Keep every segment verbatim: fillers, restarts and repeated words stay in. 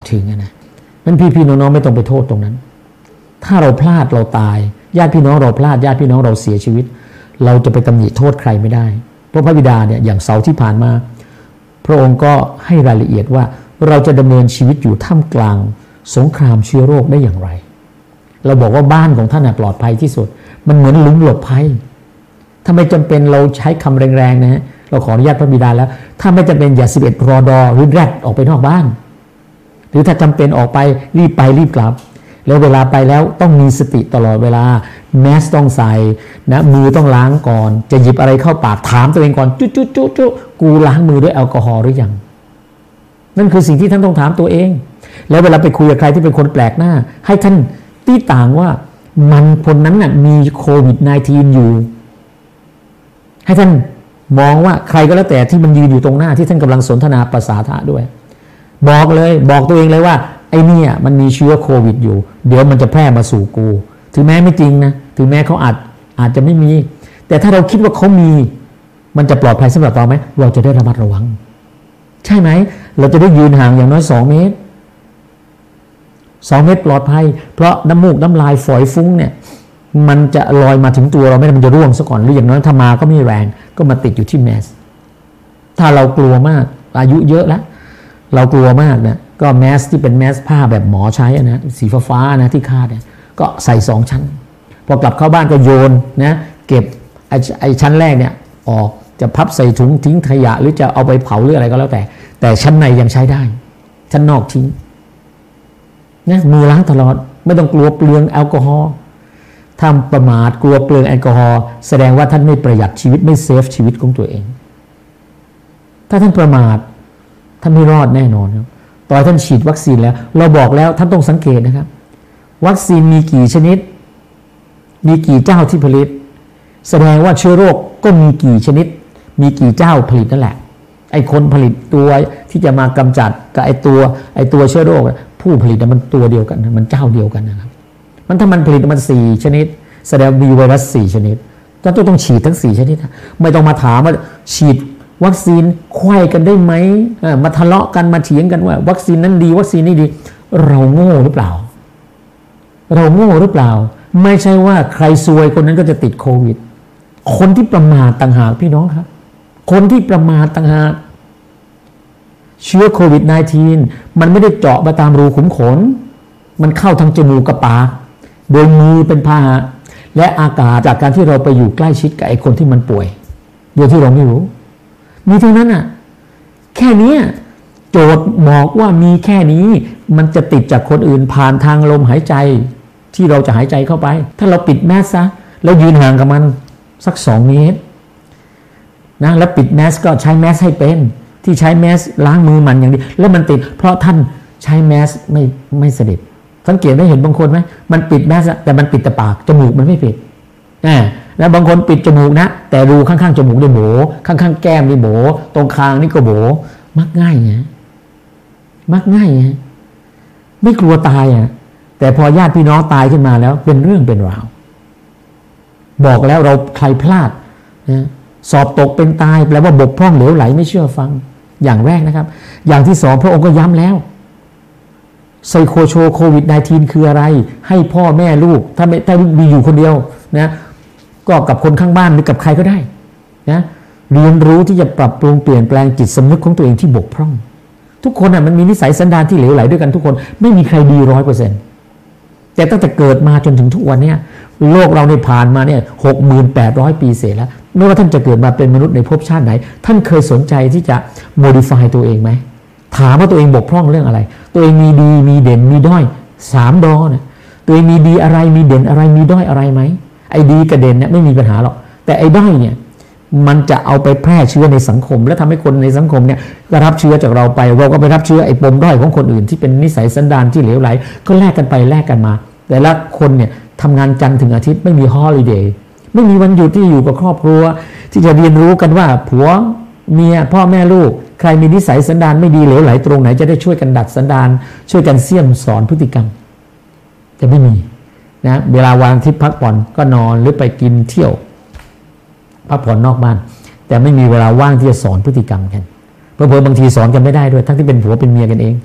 ถึงนะนั้นพี่ๆน้องๆไม่ต้องไปโทษตรงนั้นถ้าเราพลาดเราตายญาติพี่น้องเราพลาดญาติพี่น้องเราเสียชีวิตเราจะไปตำหนิโทษใครไม่ได้เพราะพระบิดาเนี่ยอย่างเสาร์ที่ผ่านมาพระองค์ก็ให้รายละเอียดว่าเราจะดำเนินชีวิตอยู่ท่ามกลางสงครามเชื้อโรคได้อย่างไรเราบอกว่าบ้านของท่านปลอดภัยที่สุดมันเหมือนหลุมหลบภัยถ้าไม่จำเป็นเราใช้คำแรงๆนะฮะเราขออนุญาตพระบิดาแล้วถ้าไม่จำเป็นอย่าสิบเอ็ดรอดอหรือแรดออกไปนอกบ้านหรือถ้าจำเป็นออกไปรีบไปรีบกลับแล้วเวลาไปแล้วต้องมีสติตลอดเวลาแมสต้องใส่นะมือต้องล้างก่อนจะหยิบอะไรเข้าปากถามตัวเองก่อนจุ๊จุ๊จุ๊จุ๊กูล้างมือด้วยแอลกอฮอล์หรือยังนั่นคือสิ่งที่ท่านต้องถามตัวเองแล้วเวลาไปคุยกับใครที่เป็นคนแปลกหน้าให้ท่านตีต่างว่ามันคนนั้นน่ะมีโควิด สิบเก้า อยู่ให้ท่านมองว่าใครก็แล้วแต่ที่มันยืนอยู่ตรงหน้าที่ท่านกำลังสนทนาภาษาทะด้วยบอกเลยบอกตัวเองเลยว่าไอ้นี่มันมีเชื้อโควิดอยู่เดี๋ยวมันจะแพร่มาสู่กูถึงแม้ไม่จริงนะถึงแม้เขาอาจอาจจะไม่มีแต่ถ้าเราคิดว่าเขามีมันจะปลอดภัยสำหรับเราไหมเราจะได้ระมัดระวังใช่ไหมเราจะได้ยืนห่างอย่างน้อยสองเมตรสองเมตรปลอดภัยเพราะน้ำมูกน้ำลายฝอยฟุ้งเนี่ยมันจะลอยมาถึงตัวเราไม่ได้มันจะร่วงซะก่อนหรืออย่างน้อยถ้ามาก็ไม่แรงก็มาติดอยู่ที่แมสถ้าเรากลัวมากอายุเยอะแล้วเรากลัวมากนะก็แมสที่เป็นแมสผ้าแบบหมอใช้นะสีฟ้าๆนะที่คาดเนี่ยก็ใส่สองชั้นพอกลับเข้าบ้านก็โยนนะเก็บไอ้ไอ้ชั้นแรกเนี่ยออกจะพับใส่ถุงทิ้งขยะหรือจะเอาไปเผาหรืออะไรก็แล้วแต่แต่ชั้นในยังใช้ได้ชั้นนอกทิ้งนะมือล้างตลอดไม่ต้องกลัวเปลืองแอลกอฮอล์ถ้าประมาทกลัวเปลืองแอลกอฮอล์แสดงว่าท่านไม่ประหยัดชีวิตไม่เซฟชีวิตของตัวเองถ้าท่านประมาทท่านไม่รอดแน่นอนครับตอนท่านฉีดวัคซีนแล้วเราบอกแล้วท่านต้องสังเกตนะครับวัคซีนมีกี่ชนิดมีกี่เจ้าที่ผลิตแสดงว่าเชื้อโรคก็มีกี่ชนิดมีกี่เจ้าผลิตนั่นแหละไอ้คนผลิตตัวที่จะมากำจัดกับไอ้ตัวไอ้ตัวเชื้อโรคผู้ผลิตมันตัวเดียวกันมันเจ้าเดียวกันนะครับมันถ้ามันผลิตมันสี่ชนิดแสดงมีไวรัสสี่ชนิดท่านต้องต้องฉีดทั้งสี่ชนิดไม่ต้องมาถามว่าฉีดวัคซีนไขว้กันได้ไหมมาทะเลาะกันมาเถียงกันว่าวัคซีนนั้นดีวัคซีนนี้ดีเราโง่หรือเปล่าเราโง่หรือเปล่าไม่ใช่ว่าใครซวยคนนั้นก็จะติดโควิดคนที่ประมาทต่างหากพี่น้องครับคนที่ประมาทต่างหากเชื้อโควิด สิบเก้า มันไม่ได้เจาะมาตามรูขุมขนมันเข้าทางจมูกกับปากโดยมือเป็นพาหะและอากาศจากการที่เราไปอยู่ใกล้ชิดกับไอ้คนที่มันป่วยโดยที่เราไม่รู้มีเท่านั้นอ่ะแค่นี้โจทย์บอกว่ามีแค่นี้มันจะติดจากคนอื่นผ่านทางลมหายใจที่เราจะหายใจเข้าไปถ้าเราปิดแมสซะแล้วยืนห่างกับมันสักสองเมตรนะแล้วปิดแมสก็ใช้แมสให้เป็นที่ใช้แมสล้างมือมันอย่างดีแล้วมันติดเพราะท่านใช้แมสไม่ไม่สนิทสังเกตได้เห็นบางคนไหมมันปิดแมสแต่มันปิดแต่ปากจมูกมันไม่ปิดอ่าแล้วบางคนปิดจมูกนะแต่รูข้างๆจมูกได้โบข้างๆแก้มนี่โบตรงคางนี่ก็โบมักง่ายไงมักง่ายไงไม่กลัวตายอ่ะแต่พอญาติพี่น้องตายขึ้นมาแล้วเป็นเรื่องเป็นราวบอกแล้วเราใครพลาดนะสอบตกเป็นตายแปลว่าบกพร่องเหลวไหลไม่เชื่อฟังอย่างแรกนะครับอย่างที่สองพระองค์ก็ย้ำแล้วไซโคโชโควิด สิบเก้า คืออะไรให้พ่อแม่ลูกถ้าไม่ถ้ามีอยู่คนเดียวนะก็กับคนข้างบ้านหรือกับใครก็ได้นะเรียนรู้ที่จะปรับปรุงเปลี่ยนแปลงจิตสำนึกของตัวเองที่บกพร่องทุกคนอ่ะมันมีนิสัยสันดานที่เหลวไหลด้วยกันทุกคนไม่มีใครดีร้อยเปอร์เซ็นต์แต่ตั้งแต่เกิดมาจนถึงทุกวันเนี้ยโลกเราในผ่านมาเนี่ยหกหมื่นแปดร้อยปีเศษแล้วไม่ว่าท่านจะเกิดมาเป็นมนุษย์ในภพชาติไหนท่านเคยสนใจที่จะ modify ตัวเองไหมถามว่าตัวเองบกพร่องเรื่องอะไรตัวเองมีดีมีเด่นมีด้อยสามดอเนี่ยตัวเองมีดีอะไรมีเด่นอะไรมีด้อยอะไรไหมไอ้ดีกับเด่นเนี่ยไม่มีปัญหาหรอกแต่ไอ้ด้อยเนี่ยมันจะเอาไปแพร่เชื้อในสังคมและทำให้คนในสังคมเนี่ยก็รับเชื้อจากเราไปเราก็ไปรับเชื้อไอ้ปมด้อยของคนอื่นที่เป็นนิสัยสันดานที่เหลวไหลก็แลกกันไปแลกกันมาแต่ละคนเนี่ยทำงานจันทร์ถึงอาทิตย์ไม่มีฮอลิเดย์ไม่มีวันหยุดที่อยู่กับครอบครัวที่จะเรียนรู้กันว่าผัวเมียพ่อแม่ลูกใครมีนิสัยสันดานไม่ดีเหลวไหลตรงไหนจะได้ช่วยกันดัดสันดานช่วยกันเสี่ยมสอนพฤติกรรมจะไม่มีนะเวลาวางที่พักผ่อนก็นอนหรือไปกินเที่ยวพักผ่อนนอกบ้านแต่ไม่มีเวลาว่างที่จะสอนพฤติกรรมกันเพราะบางทีสอนกันไม่ได้ด้วยทั้งที่เป็นผัวเป็นเมียกันเอง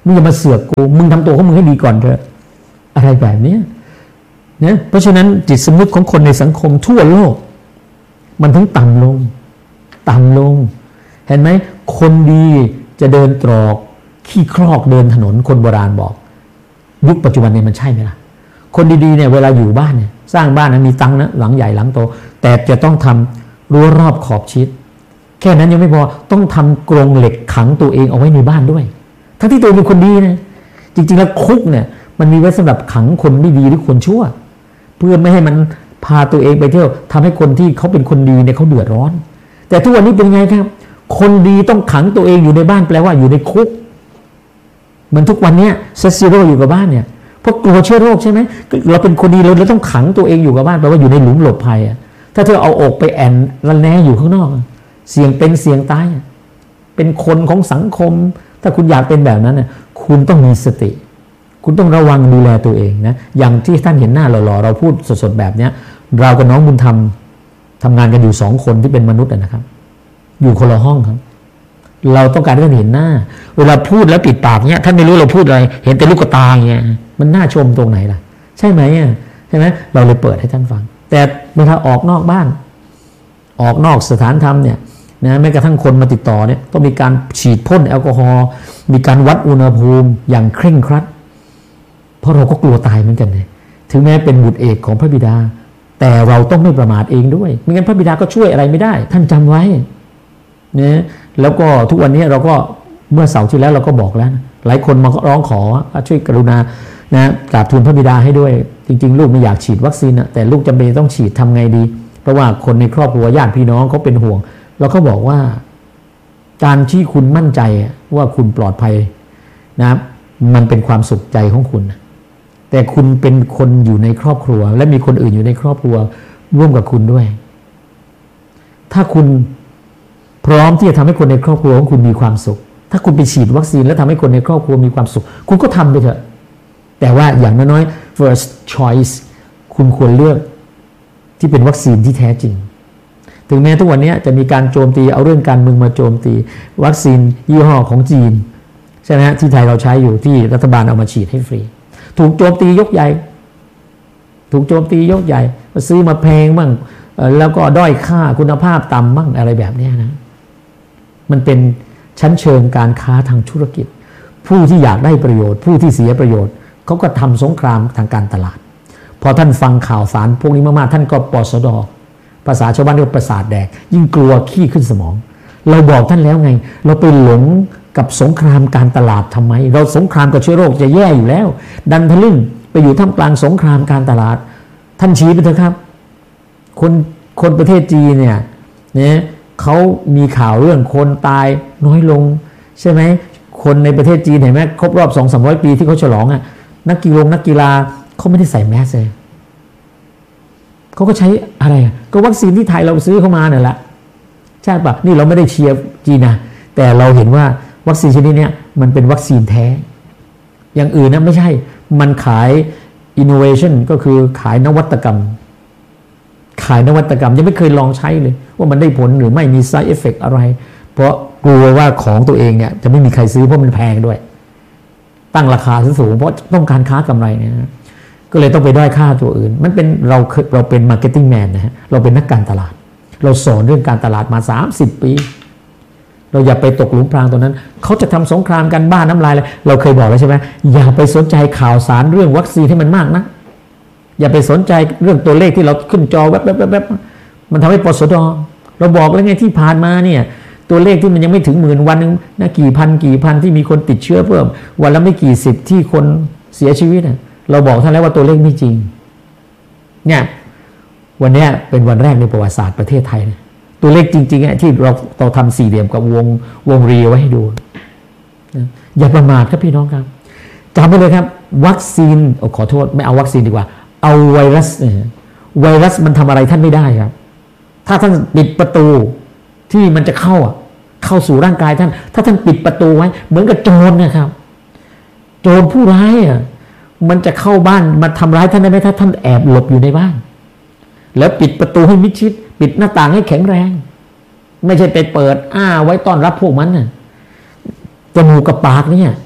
มึงอย่ามาเสือกกูมึงทำตัวของมึงให้ดีก่อนเถอะอะไรแบบนี้นะเพราะฉะนั้นจิตสำนึกของคนในสังคมทั่วโลกมันถึงต่ำลงต่ำลงเห็นไหมคนดีจะเดินตรอกขี้ครอกเดินถนนคนโบราณบอกยุคปัจจุบันเนี่ยมันใช่ไหมล่ะคนดีๆเนี่ยเวลาอยู่บ้านเนี่ยสร้างบ้านนะมีตังค์นะหลังใหญ่หลังโตแต่จะต้องทำรั้วรอบขอบชิดแค่นั้นยังไม่พอต้องทำกรงเหล็กขังตัวเองเอาไว้ในบ้านด้วยทั้งที่ตัวเป็นคนดีนะจริงๆแล้วคุกเนี่ยมันมีไว้สำหรับขังคนไม่ดีหรือคนชั่วเพื่อไม่ให้มันพาตัวเองไปเที่ยวทำให้คนที่เขาเป็นคนดีเนี่ยเขาเดือดร้อนแต่ทุกวันนี้เป็นไงครับคนดีต้องขังตัวเองอยู่ในบ้านแปลว่าอยู่ในคุกเหมือนทุกวันนี้เซซิโร่อยู่กับบ้านเนี่ยเพราะกลัวเชื้อโรคใช่ไหมเราเป็นคนดีเราเราต้องขังตัวเองอยู่กับบ้านแปลว่าอยู่ในหลุมหลบภัยอะถ้าเธอเอาอกไปแอนระแนงอยู่ข้างนอกเสี่ยงเป็นเสี่ยงตายเป็นคนของสังคมถ้าคุณอยากเป็นแบบนั้นน่ะคุณต้องมีสติคุณต้องระวังดูแลตัวเองนะอย่างที่ท่านเห็นหน้าหล่อๆเราพูดสดๆแบบเนี้ยเรากับน้องบุญธรรมทำงานกันอยู่สองคนที่เป็นมนุษย์นะครับอยู่คนละห้องครับเราต้องการให้ท่านเห็นหน้าเวลาพูดแล้วปิดปากเนี้ยท่านไม่รู้เราพูดอะไรเห็นแต่ลูกตาอย่างเงี้ยมันน่าชมตรงไหนล่ะใช่ไหมอ่ะใช่ไหมเราเลยเปิดให้ท่านฟังแต่เวลาออกนอกบ้านออกนอกสถานธรรมเนี่ยนะแม้กระทั่งคนมาติดต่อเนี่ยต้องมีการฉีดพ่นแอลกอฮอล์มีการวัดอุณหภูมิอย่างเคร่งครัดเพราะเราก็กลัวตายเหมือนกันเลยถึงแม้เป็นบุตรเอกของพระบิดาแต่เราต้องไม่ประมาทเองด้วยไม่งั้นพระบิดาก็ช่วยอะไรไม่ได้ท่านจำไว้นะแล้วก็ทุกวันนี้เราก็เมื่อเสาร์ที่แล้วเราก็บอกแล้วนะหลายคนมาร้องขอช่วยกรุณานะกราบทูลพระบิดาให้ด้วยจริงๆลูกไม่อยากฉีดวัคซีนนะแต่ลูกจำเป็นต้องฉีดทำไงดีเพราะว่าคนในครอบครัวญาติพี่น้องเขาเป็นห่วงเราก็บอกว่าการที่คุณมั่นใจว่าคุณปลอดภัยนะมันเป็นความสุขใจของคุณแต่คุณเป็นคนอยู่ในครอบครัวและมีคนอื่นอยู่ในครอบครัวร่วมกับคุณด้วยถ้าคุณพร้อมที่จะทำให้คนในครอบครัวของคุณมีความสุขถ้าคุณไปฉีดวัคซีนแล้วทำให้คนในครอบครัวมีความสุขคุณก็ทำไปเถอะแต่ว่าอย่างน้อยๆ first choice คุณควรเลือกที่เป็นวัคซีนที่แท้จริงถึงแม้ทุกวันนี้จะมีการโจมตีเอาเรื่องการเมืองมาโจมตีวัคซีนยี่ห้อของจีนใช่ไหมฮะที่ไทยเราใช้อยู่ที่รัฐบาลเอามาฉีดให้ฟรีถูกโจมตียกใหญ่ถูกโจมตียกใหญ่ซื้อมาแพงมั่งแล้วก็ด้อยค่าคุณภาพต่ำมั่งอะไรแบบนี้นะมันเป็นชั้นเชิงการค้าทางธุรกิจผู้ที่อยากได้ประโยชน์ผู้ที่เสียประโยชน์เขาก็ทำสงครามทางการตลาดพอท่านฟังข่าวสารพวกนี้มากๆท่านก็ปสดภาษาชาวบ้านเรียกประสาทแดกยิ่งกลัวขี้ขึ้นสมองเราบอกท่านแล้วไงเราไปหลงกับสงครามการตลาดทำไมเราสงครามกับเชื้อโรคจะแย่อยู่แล้วดันทะลึ่งไปอยู่ท่ามกลางสงครามการตลาดท่านชี้ไปเถอะครับคนคนประเทศจีนเนี่ยเนี่ยเขามีข่าวเรื่องคนตายน้อยลงใช่ไหมคนในประเทศจีนเห็นไหมครบรอบสองสามร้อยปีที่เขาฉลองอ่ะนักกีฬานักกีฬาเขาไม่ได้ใส่แมสเลยเขาก็ใช้อะไรก็วัคซีนที่ไทยเราซื้อเข้ามาเนี่ยแหละใช่ปะนี่เราไม่ได้เชียร์จีนนะแต่เราเห็นว่าวัคซีนชนิดนี้มันเป็นวัคซีนแท้อย่างอื่นนะไม่ใช่มันขาย innovation ก็คือขายนวัตกรรมขายนวัตกรรมยังไม่เคยลองใช้เลยว่ามันได้ผลหรือไม่มี side effect อะไรเพราะกลัวว่าของตัวเองเนี่ยจะไม่มีใครซื้อเพราะมันแพงด้วยตั้งราคาสูงเพราะต้องการค้ากำไรเนี่ยก็เลยต้องไปด้อยค่าตัวอื่นมันเป็นเราเราเป็น marketing man นะฮะเราเป็นนักการตลาดเราสอนเรื่องการตลาดมาสามสิบปีเราอย่าไปตกหลุมพรางตรงนั้นเขาจะทำสงครามกันบ้านน้ำลายเลยเราเคยบอกแล้วใช่ไหมอย่าไปสนใจข่าวสารเรื่องวัคซีนให้มันมากนะอย่าไปสนใจเรื่องตัวเลขที่เราขึ้นจอแวบๆๆมันทำให้ปสดเราบอกแล้วไงที่ผ่านมาเนี่ยตัวเลขที่มันยังไม่ถึงหมื่นวันนึงนะกี่พันกี่พันที่มีคนติดเชื้อเพิ่มวันละไม่กี่สิบที่คนเสียชีวิตนะเราบอกท่านแล้วว่าตัวเลขไม่จริงเนี่ยวันนี้เป็นวันแรกในประวัติศาสตร์ประเทศไทยนะตัวเลขจริงๆที่เราเราทำสี่เหลี่ยมกับวงวงรีไว้ให้ดูนะอย่าประมาทครับพี่น้องครับจำไว้เลยครับวัคซีนโอ้ขอโทษไม่เอาวัคซีนดีกว่าเอาไวรัสเนี่ยไวรัสมันทำอะไรท่านไม่ได้ครับถ้าท่านปิดประตูที่มันจะเข้าอ่ะเข้าสู่ร่างกายท่านถ้าท่านปิดประตูไว้เหมือนกับโจรนะครับโจรผู้ร้ายอ่ะมันจะเข้าบ้านมาทำร้ายท่านได้ไหมถ้าท่านแอบหลบอยู่ในบ้านแล้วปิดประตูให้มิดชิดปิดหน้าต่างให้แข็งแรงไม่ใช่ไปเปิดอ้าไว้ต้อนรับพวกมันน่ะจมูกกับปากเนี่ย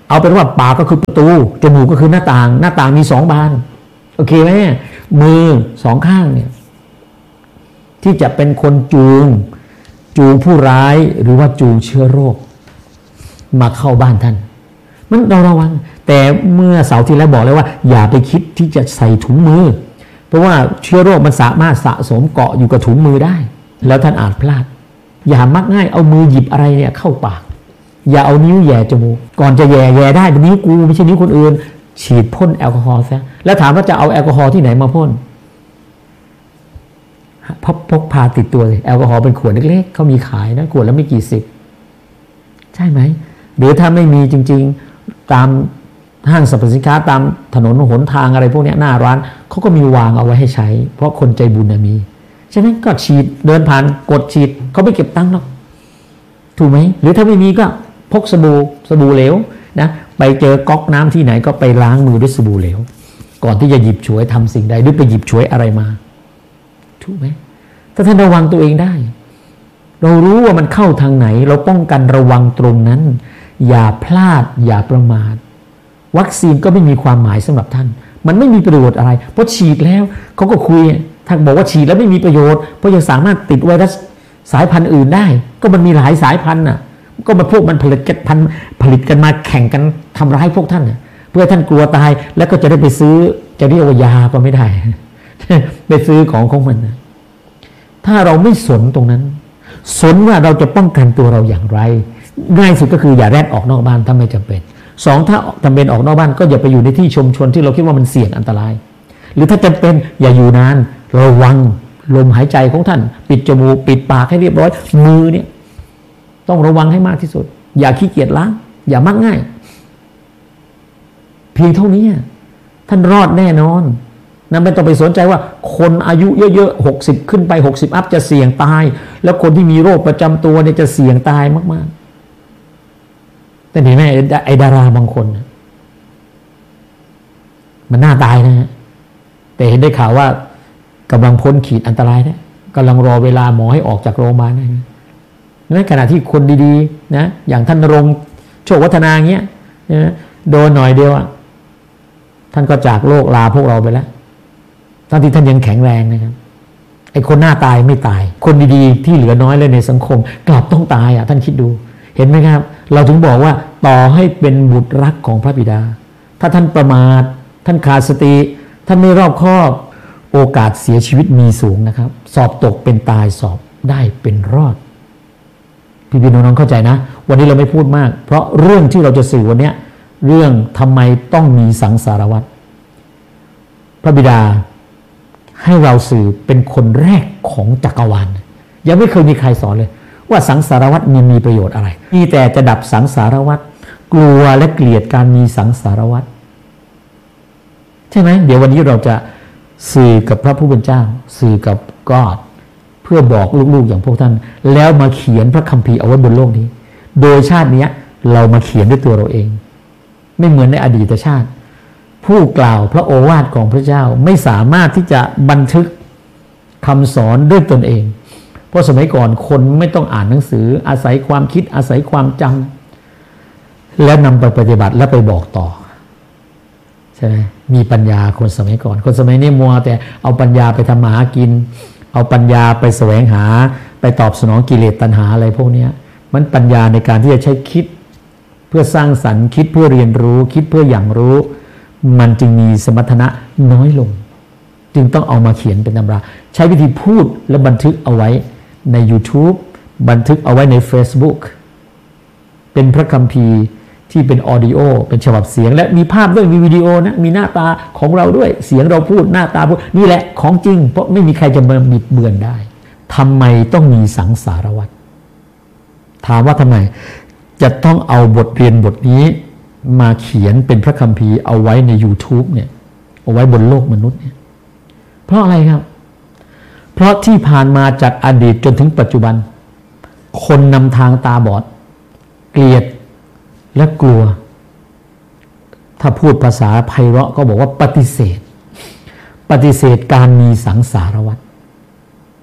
เอาเป็นว่าปากก็คือประตูจมูกก็คือหน้าต่างหน้าต่างมีสองบานโอเคไหมมือสองข้างเนี่ยที่จะเป็นคนจูงจูงผู้ร้ายหรือว่าจูงเชื้อโรคมาเข้าบ้านท่านมันเราระวังแต่เมื่อเสาร์ที่แล้วบอกเลยว่าอย่าไปคิดที่จะใส่ถุงมือเพราะว่าเชื้อโรคมันสามารถสะสมเกาะอยู่กับถุงมือได้แล้วท่านอาจพลาดอย่ามักง่ายเอามือหยิบอะไรเนี่ยเข้าปากอย่าเอานิ้วแย่จมูกก่อนจะแย่แย่ได้เป็นนิ้วกูไม่ใช่นิ้วคนอื่นฉีดพ่นแอลกอฮอล์ซะแล้วถามว่าจะเอาแอลกอฮอล์ที่ไหนมาพ่นพกพกพาติดตัวเลยแอลกอฮอล์เป็นขวดเล็กๆเขามีขายนะขวดแล้วไม่กี่สิบใช่ไหมหรือถ้าไม่มีจริงๆตามห้างสรรพสินค้าตามถนนหนทางอะไรพวกนี้หน้าร้านเขาก็มีวางเอาไว้ให้ใช้เพราะคนใจบุญมีใช่ไหมก็ฉีดเดินผ่านกดฉีดเขาไม่เก็บตังค์หรอกถูกไหมหรือถ้าไม่มีก็พกสบู่สบู่เหลวนะไปเจอก๊อกน้ำที่ไหนก็ไปล้างมือด้วยสบู่เหลวก่อนที่จะหยิบฉวยทำสิ่งใดหรือไปหยิบฉวยอะไรมาถูกไหมถ้าท่านระวังตัวเองได้เรารู้ว่ามันเข้าทางไหนเราป้องกันระวังตรงนั้นอย่าพลาดอย่าประมาทวัคซีนก็ไม่มีความหมายสำหรับท่านมันไม่มีประโยชน์อะไรเพราะฉีดแล้วเขาก็คุยถ้าบอกว่าฉีดแล้วไม่มีประโยชน์เพราะยังสามารถติดไวรัสสายพันธุ์อื่นได้ก็มันมีหลายสายพันธุ์น่ะก็มาพวกมันผลิตกันพันผลิตกันมาแข่งกันทำร้ายพวกท่านน่ะเพื่อท่านกลัวตายแล้วก็จะได้ไปซื้อจะเรียกว่ายาก็ไม่ได้ ไปซื้อของของมันนะถ้าเราไม่สนตรงนั้นสนว่าเราจะป้องกันตัวเราอย่างไรง่ายสุดก็คืออย่าแรดออกนอกบ้านถ้าไม่จำเป็นสองถ้าจำเป็นออกนอกบ้านก็อย่าไปอยู่ในที่ชุมชนที่เราคิดว่ามันเสี่ยงอันตรายหรือถ้าจำเป็นอย่าอยู่นานระวังลมหายใจของท่านปิดจมูกปิดปากให้เรียบร้อยมือเนี่ยต้องระวังให้มากที่สุดอย่าขี้เกียจล้างอย่ามักง่ายเพียงเท่านี้ท่านรอดแน่นอนนะไม่ต้องไปสนใจว่าคนอายุเยอะๆหกสิบขึ้นไปหกสิบอัพจะเสี่ยงตายแล้วคนที่มีโรคประจำตัวเนี่ยจะเสี่ยงตายมากๆแต่เห็นไหมไอ้ดาราบางคนมันน่าตายนะฮะแต่เห็นได้ข่าวว่ากำลังพ้นขีดอันตรายนะกำลังรอเวลาหมอให้ออกจากโรงพยาบาลนะในขณะที่คนดีๆนะอย่างท่านณรงค์โชควัฒนาเงี้ยนะโดนหน่อยเดียวอ่ะท่านก็จากโลกลาพวกเราไปแล้วทั้งที่ท่านยังแข็งแรงนะครับไอ้คนหน้าตายไม่ตายคนดีๆที่เหลือน้อยเลยในสังคมกลับต้องตายอ่ะท่านคิดดูเห็นไหมครับเราถึงบอกว่าต่อให้เป็นบุตรรักของพระบิดาถ้าท่านประมาทท่านขาดสติท่านไม่รอบคอบโอกาสเสียชีวิตมีสูงนะครับสอบตกเป็นตายสอบได้เป็นรอดพี่พี่น้องๆเข้าใจนะวันนี้เราไม่พูดมากเพราะเรื่องที่เราจะสื่อวันนี้เรื่องทำไมต้องมีสังสารวัฏพระบิดาให้เราสื่อเป็นคนแรกของจักรวาลยังไม่เคยมีใครสอนเลยว่าสังสารวัฏมีมีประโยชน์อะไรมีแต่จะดับสังสารวัฏกลัวและเกลียดการมีสังสารวัฏใช่ไหมเดี๋ยววันนี้เราจะสื่อกับพระผู้เป็นเจ้าสื่อกับกอดเพื่อบอกลูกๆอย่างพวกท่านแล้วมาเขียนพระคัมภีร์เอาไว้บนโลกนี้โดยชาตินี้เรามาเขียนด้วยตัวเราเองไม่เหมือนในอดีตชาติผู้กล่าวพระโอวาทของพระเจ้าไม่สามารถที่จะบันทึกคำสอนด้วยตนเองเพราะสมัยก่อนคนไม่ต้องอ่านหนังสืออาศัยความคิดอาศัยความจำแล้วนำไปปฏิบัติและไปบอกต่อใช่ไหมมีปัญญาคนสมัยก่อนคนสมัยนี้มัวแต่เอาปัญญาไปทำมาหากินเอาปัญญาไปแสวงหาไปตอบสนองกิเลสตัณหาอะไรพวกนี้มันปัญญาในการที่จะใช้คิดเพื่อสร้างสรรค์คิดเพื่อเรียนรู้คิดเพื่ออย่างรู้มันจึงมีสมรรถนะน้อยลงจึงต้องเอามาเขียนเป็นตำราใช้วิธีพูดและบันทึกเอาไว้ใน YouTube บันทึกเอาไว้ใน Facebook เป็นพระคัมภีร์ที่เป็นออดิโอเป็นฉบับเสียงและมีภาพด้วยมีวิดีโอนะมีหน้าตาของเราด้วยเสียงเราพูดหน้าตาพูดนี่แหละของจริงเพราะไม่มีใครจะมาบิดเบือนได้ทำไมต้องมีสังสารวัฏถามว่าทำไมจะต้องเอาบทเรียนบทนี้มาเขียนเป็นพระคัมภีร์เอาไว้ใน YouTube เนี่ยเอาไว้บนโลกมนุษย์เนี่ยเพราะอะไรครับเพราะที่ผ่านมาจากอดีตจนถึงปัจจุบันคนนำทางตาบอดเกลียดและกลัวถ้าพูดภาษาไพเราะก็บอกว่าปฏิเสธปฏิเสธการมีสังสารวัฏ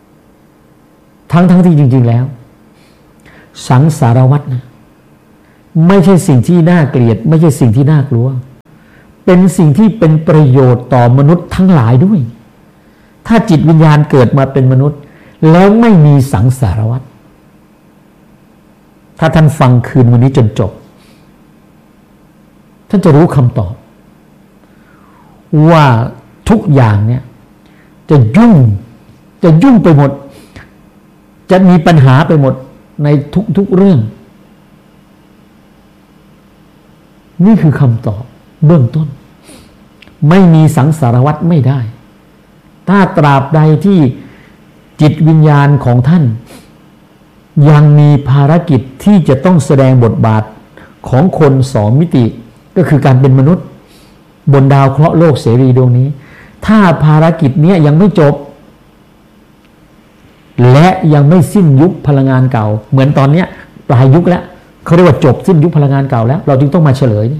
ทั้งทั้งที่จริงๆแล้วสังสารวัฏนะไม่ใช่สิ่งที่น่าเกลียดไม่ใช่สิ่งที่น่ากลัวเป็นสิ่งที่เป็นประโยชน์ต่อมนุษย์ทั้งหลายด้วยถ้าจิตวิญญาณเกิดมาเป็นมนุษย์แล้วไม่มีสังสารวัฏถ้าท่านฟังคืนวันนี้จนจบท่านจะรู้คำตอบว่าทุกอย่างเนี่ยจะยุ่งจะยุ่งไปหมดจะมีปัญหาไปหมดในทุกๆเรื่องนี่คือคำตอบเบื้องต้นไม่มีสังสารวัฏไม่ได้ถ้าตราบใดที่จิตวิญญาณของท่านยังมีภารกิจที่จะต้องแสดงบทบาทของคนสองมิติก็คือการเป็นมนุษย์บนดาวเคราะห์โลกเสรีดวงนี้ถ้าภารกิจนี้ยังไม่จบและยังไม่สิ้นยุคพลังงานเก่าเหมือนตอนนี้ปลายยุคแล้วเขาเรียกว่าจบสิ้นยุคพลังงานเก่าแล้วเราจึงต้องมาเฉลย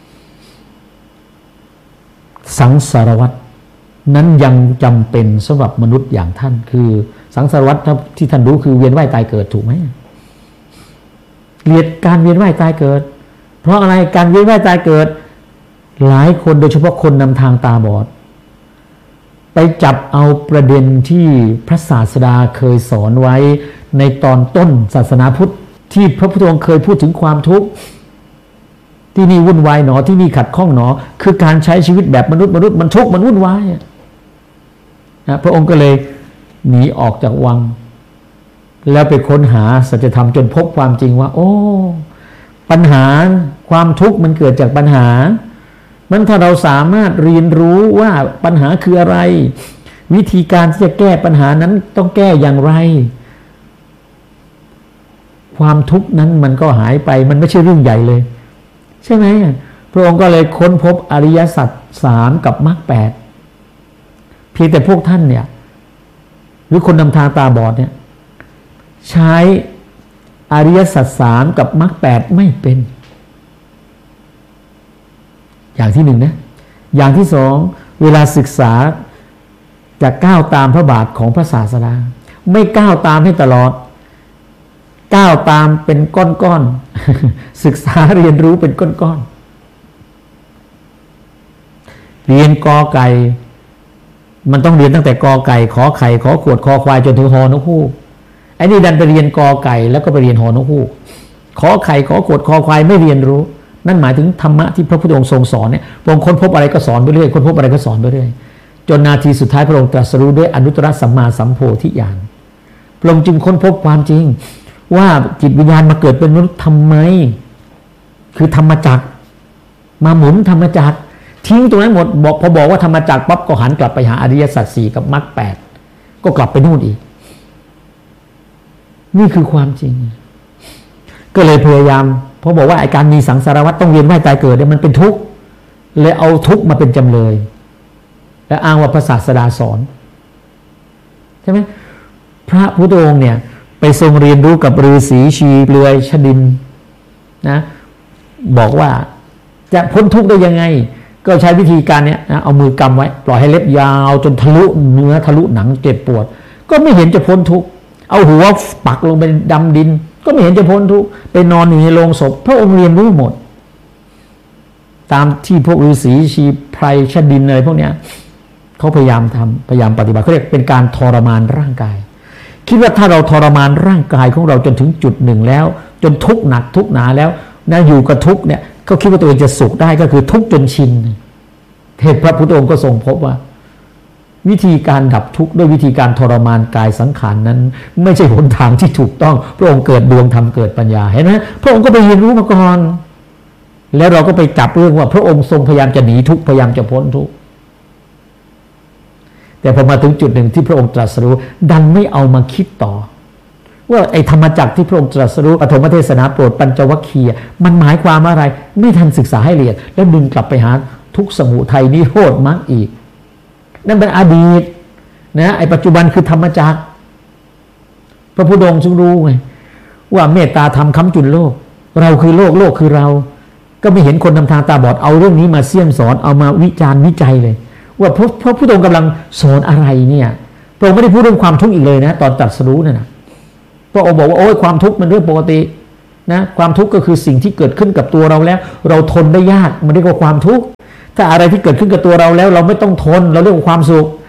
สังสารวัฏนั้นยังจำเป็นสำหรับมนุษย์อย่างท่านคือสังสารวัฏที่ท่านรู้คือเวียนว่ายตายเกิดถูกไหมเกลียดการเวียนว่ายตายเกิดเพราะอะไรการเวียนว่ายตายเกิดหลายคนโดยเฉพาะคนนำทางตาบอดไปจับเอาประเด็นที่พระศาสดาเคยสอนไว้ในตอนต้นศาสนาพุทธที่พระพุทธองค์เคยพูดถึงความทุกข์ที่นี่วุ่นวายหนอที่นี่ขัดข้องหนอคือการใช้ชีวิตแบบมนุษย์มนุษย์มันทุกข์มันวุ่นวายนะพระองค์ก็เลยหนีออกจากวังแล้วไปค้นหาสัจธรรมจนพบความจริงว่าโอ้ปัญหาความทุกข์มันเกิดจากปัญหามันถ้าเราสามารถเรียนรู้ว่าปัญหาคืออะไรวิธีการที่จะแก้ปัญหานั้นต้องแก้อย่างไรความทุกข์นั้นมันก็หายไปมันไม่ใช่เรื่องใหญ่เลยใช่ไหมพระองค์ก็เลยค้นพบอริยสัจสามกับมรรคแปดเพียงแต่พวกท่านเนี่ยหรือคนนำทางตาบอดเนี่ยใช้อริยสัจสามกับมรรคแปดไม่เป็นอย่างที่หนึ่งนะอย่างที่สองเวลาศึกษาจะก้าวตามพระบาทของพระศาสดาไม่ก้าวตามให้ตลอดก้าวตามเป็นก้อนๆศึกษาเรียนรู้เป็นก้อนๆเรียนกอไก่มันต้องเรียนตั้งแต่กอไก่ขอไข่ขอขวดคอควายจนถึงฮอนกฮูกไอ้นี่ดันไปเรียนกอไก่แล้วก็ไปเรียนฮอนกฮูกขอไข่ขอขวดคอควายไม่เรียนรู้นั่นหมายถึงธรรมะที่พระพุทธองค์ทรงสอนเนี่ยพระองค์ค้นพบอะไรก็สอนไปเรื่อยค้นพบอะไรก็สอนไปเรื่อยจนนาทีสุดท้ายพระองค์ตรัสรู้ด้วยอนุตตรสัมมาสัมโพธิญาณพระองค์จึงค้นพบความจริงว่าจิตวิญญาณมาเกิดเป็นมนุษย์ทำไมคือธรรมจักรมาหมุนธรรมจักรทิ้งตรงนั้นหมดบอกพอบอกว่าธรรมจักรปั๊บก็หันกลับไปหาอริยสัจสี่กับมรรคแปดก็กลับไปนู่นอีกนี่คือความจริงก็เลยพยายามเพราะบอกว่าไอ้การมีสังสารวัฏต้องเวียนว่ายตายเกิดเนี่ยมันเป็นทุกข์เลยเอาทุกข์มาเป็นจำเลยและอ้างว่าพระศาสดาสอนใช่ไหมพระพุทธองค์เนี่ยไปทรงเรียนรู้กับฤาษีชีเปลือยชดินนะบอกว่าจะพ้นทุกข์ได้ยังไงก็ใช้วิธีการเนี้ยนะเอามือกำไว้ปล่อยให้เล็บยาวจนทะลุเนื้อทะลุหนังเจ็บปวดก็ไม่เห็นจะพ้นทุกข์เอาหัวปักลงไปดำดินก็ไม่เห็นจะพ้นทุกข์ไปนอนอยู่ในโลงศพพระองค์เรียนรู้หมดตามที่พวกฤาษีชีไพรชดินอะไรพวกเนี้ยเขาพยายามทำพยายามปฏิบัติเขาเรียกเป็นการทรมานร่างกายคิดว่าถ้าเราทรมานร่างกายของเราจนถึงจุดหนึ่งแล้วจนทุกข์หนักทุกข์หนาแล้วนะอยู่กับทุกข์เนี่ยเขาคิดว่าตัวเองจะสุขได้ก็คือทุกข์จนชินเทพพระพุทธองค์ก็ทรงพบว่าวิธีการดับทุกข์ด้วยวิธีการทรมานกายสังขาร นั้นไม่ใช่หนทางที่ถูกต้องพระองค์เกิดดวงธรรมเกิดปัญญาเห็นไหมพระองค์ก็ไปเรียนรู้มาก่อนแล้วเราก็ไปจับเรื่องว่าพระองค์ทรงพยายามจะหนีทุกข์พยายามจะพ้นทุกข์แต่พอมาถึงจุดหนึ่งที่พระองค์ตรัสรู้ดันไม่เอามาคิดต่อว่าไอ้ธรรมจักรที่พระองค์ตรัสรู้ปฐมเทศนาโปรดปัญจวัคคีย์มันหมายความว่าอะไรไม่ทันศึกษาให้ละเอียดแล้วดึงกลับไปหาทุกข์สมุทัยนิโรธมรรคอีกนั่นเป็นอดีตนะไอ้ปัจจุบันคือธรรมจักรพระพุทธองค์ทรงรู้ไงว่าเมตตาธรรมค้ำจุนโลกเราคือโลกโลกคือเราก็ไม่เห็นคนนำทางตาบอดเอาเรื่องนี้มาเสี่ยมสอนเอามาวิจารณ์วิจัยเลยว่าพระพระพุทธองค์กำลังสอนอะไรเนี่ยพระองค์ไม่ได้พูดเรื่องความทุกข์อีกเลยนะตอนตรัสรู้นั่นนะพระองค์บอกว่าโอ้ยความทุกข์มันเรื่องปกตินะความทุกข์ก็คือสิ่งที่เกิดขึ้นกับตัวเราแล้วเราทนได้ยากมันเรียกว่าความทุกข์ถ้าอะไรที่เกิดขึ้นกับตัวเราแล้วเราไม่ต้องทนเราเรียกว่าความสุข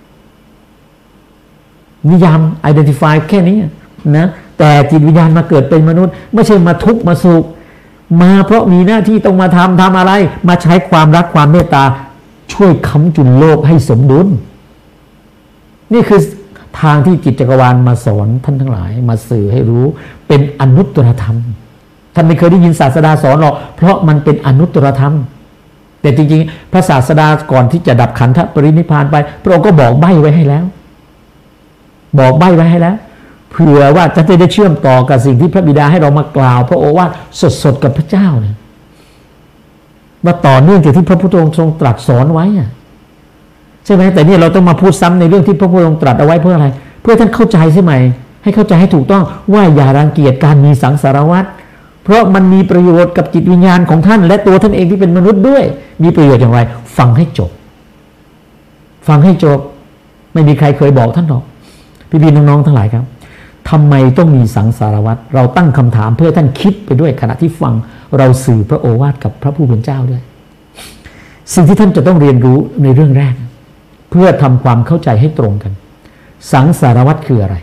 นิยาม identify แค่นี้นะแต่จิตวิญญาณมาเกิดเป็นมนุษย์ไม่ใช่มาทุกข์มาสุขมาเพราะมีหน้าที่ต้องมาทำทำอะไรมาใช้ความรักความเมตตาช่วยค้ำจุนโลกให้สมดุลนี่คือทางที่จิตจักรวาลมาสอนท่านทั้งหลายมาสื่อให้รู้เป็นอนุตตรธรรมท่านไม่เคยได้ยินศาสดาสอนหรอกเพราะมันเป็นอนุตตรธรรมแต่จริงๆพระศาสดาก่อนที่จะดับขันธปรินิพพานไปพระองค์ก็บอกใบ้ไว้ให้แล้วบอกใบ้ไว้ให้แล้วเผื่อว่าจะได้เชื่อมต่อกับสิ่งที่พระบิดาให้เรามากล่าวพระโอวาทสดๆกับพระเจ้าเนี่ยว่าต่อเนื่องจากที่พระพุทธองค์ทรงตรัสสอนไว้อะใช่ไหมแต่นี่เราต้องมาพูดซ้ำในเรื่องที่พระพุทธองค์ตรัสเอาไว้เพื่ออะไรเพื่อท่านเข้าใจใช่ไหมให้เข้าใจให้ถูกต้องว่าอย่ารังเกียจการมีสังสารวัฏเพราะมันมีประโยชน์กับจิตวิญญาณของท่านและตัวท่านเองที่เป็นมนุษย์ด้วยมีประโยชน์อย่างไรฟังให้จบฟังให้จบไม่มีใครเคยบอกท่านหรอกพี่ๆน้องๆทั้งหลายครับทำไมต้องมีสังสารวัฏเราตั้งคำถามเพื่อท่านคิดไปด้วยขณะที่ฟังเราสื่อพระโอวาทกับพระผู้เป็นเจ้าด้วยสิ่งที่ท่านจะต้องเรียนรู้ในเรื่องแรกเพื่อทำความเข้าใจให้ตรงกันสังสารวัฏคืออะไร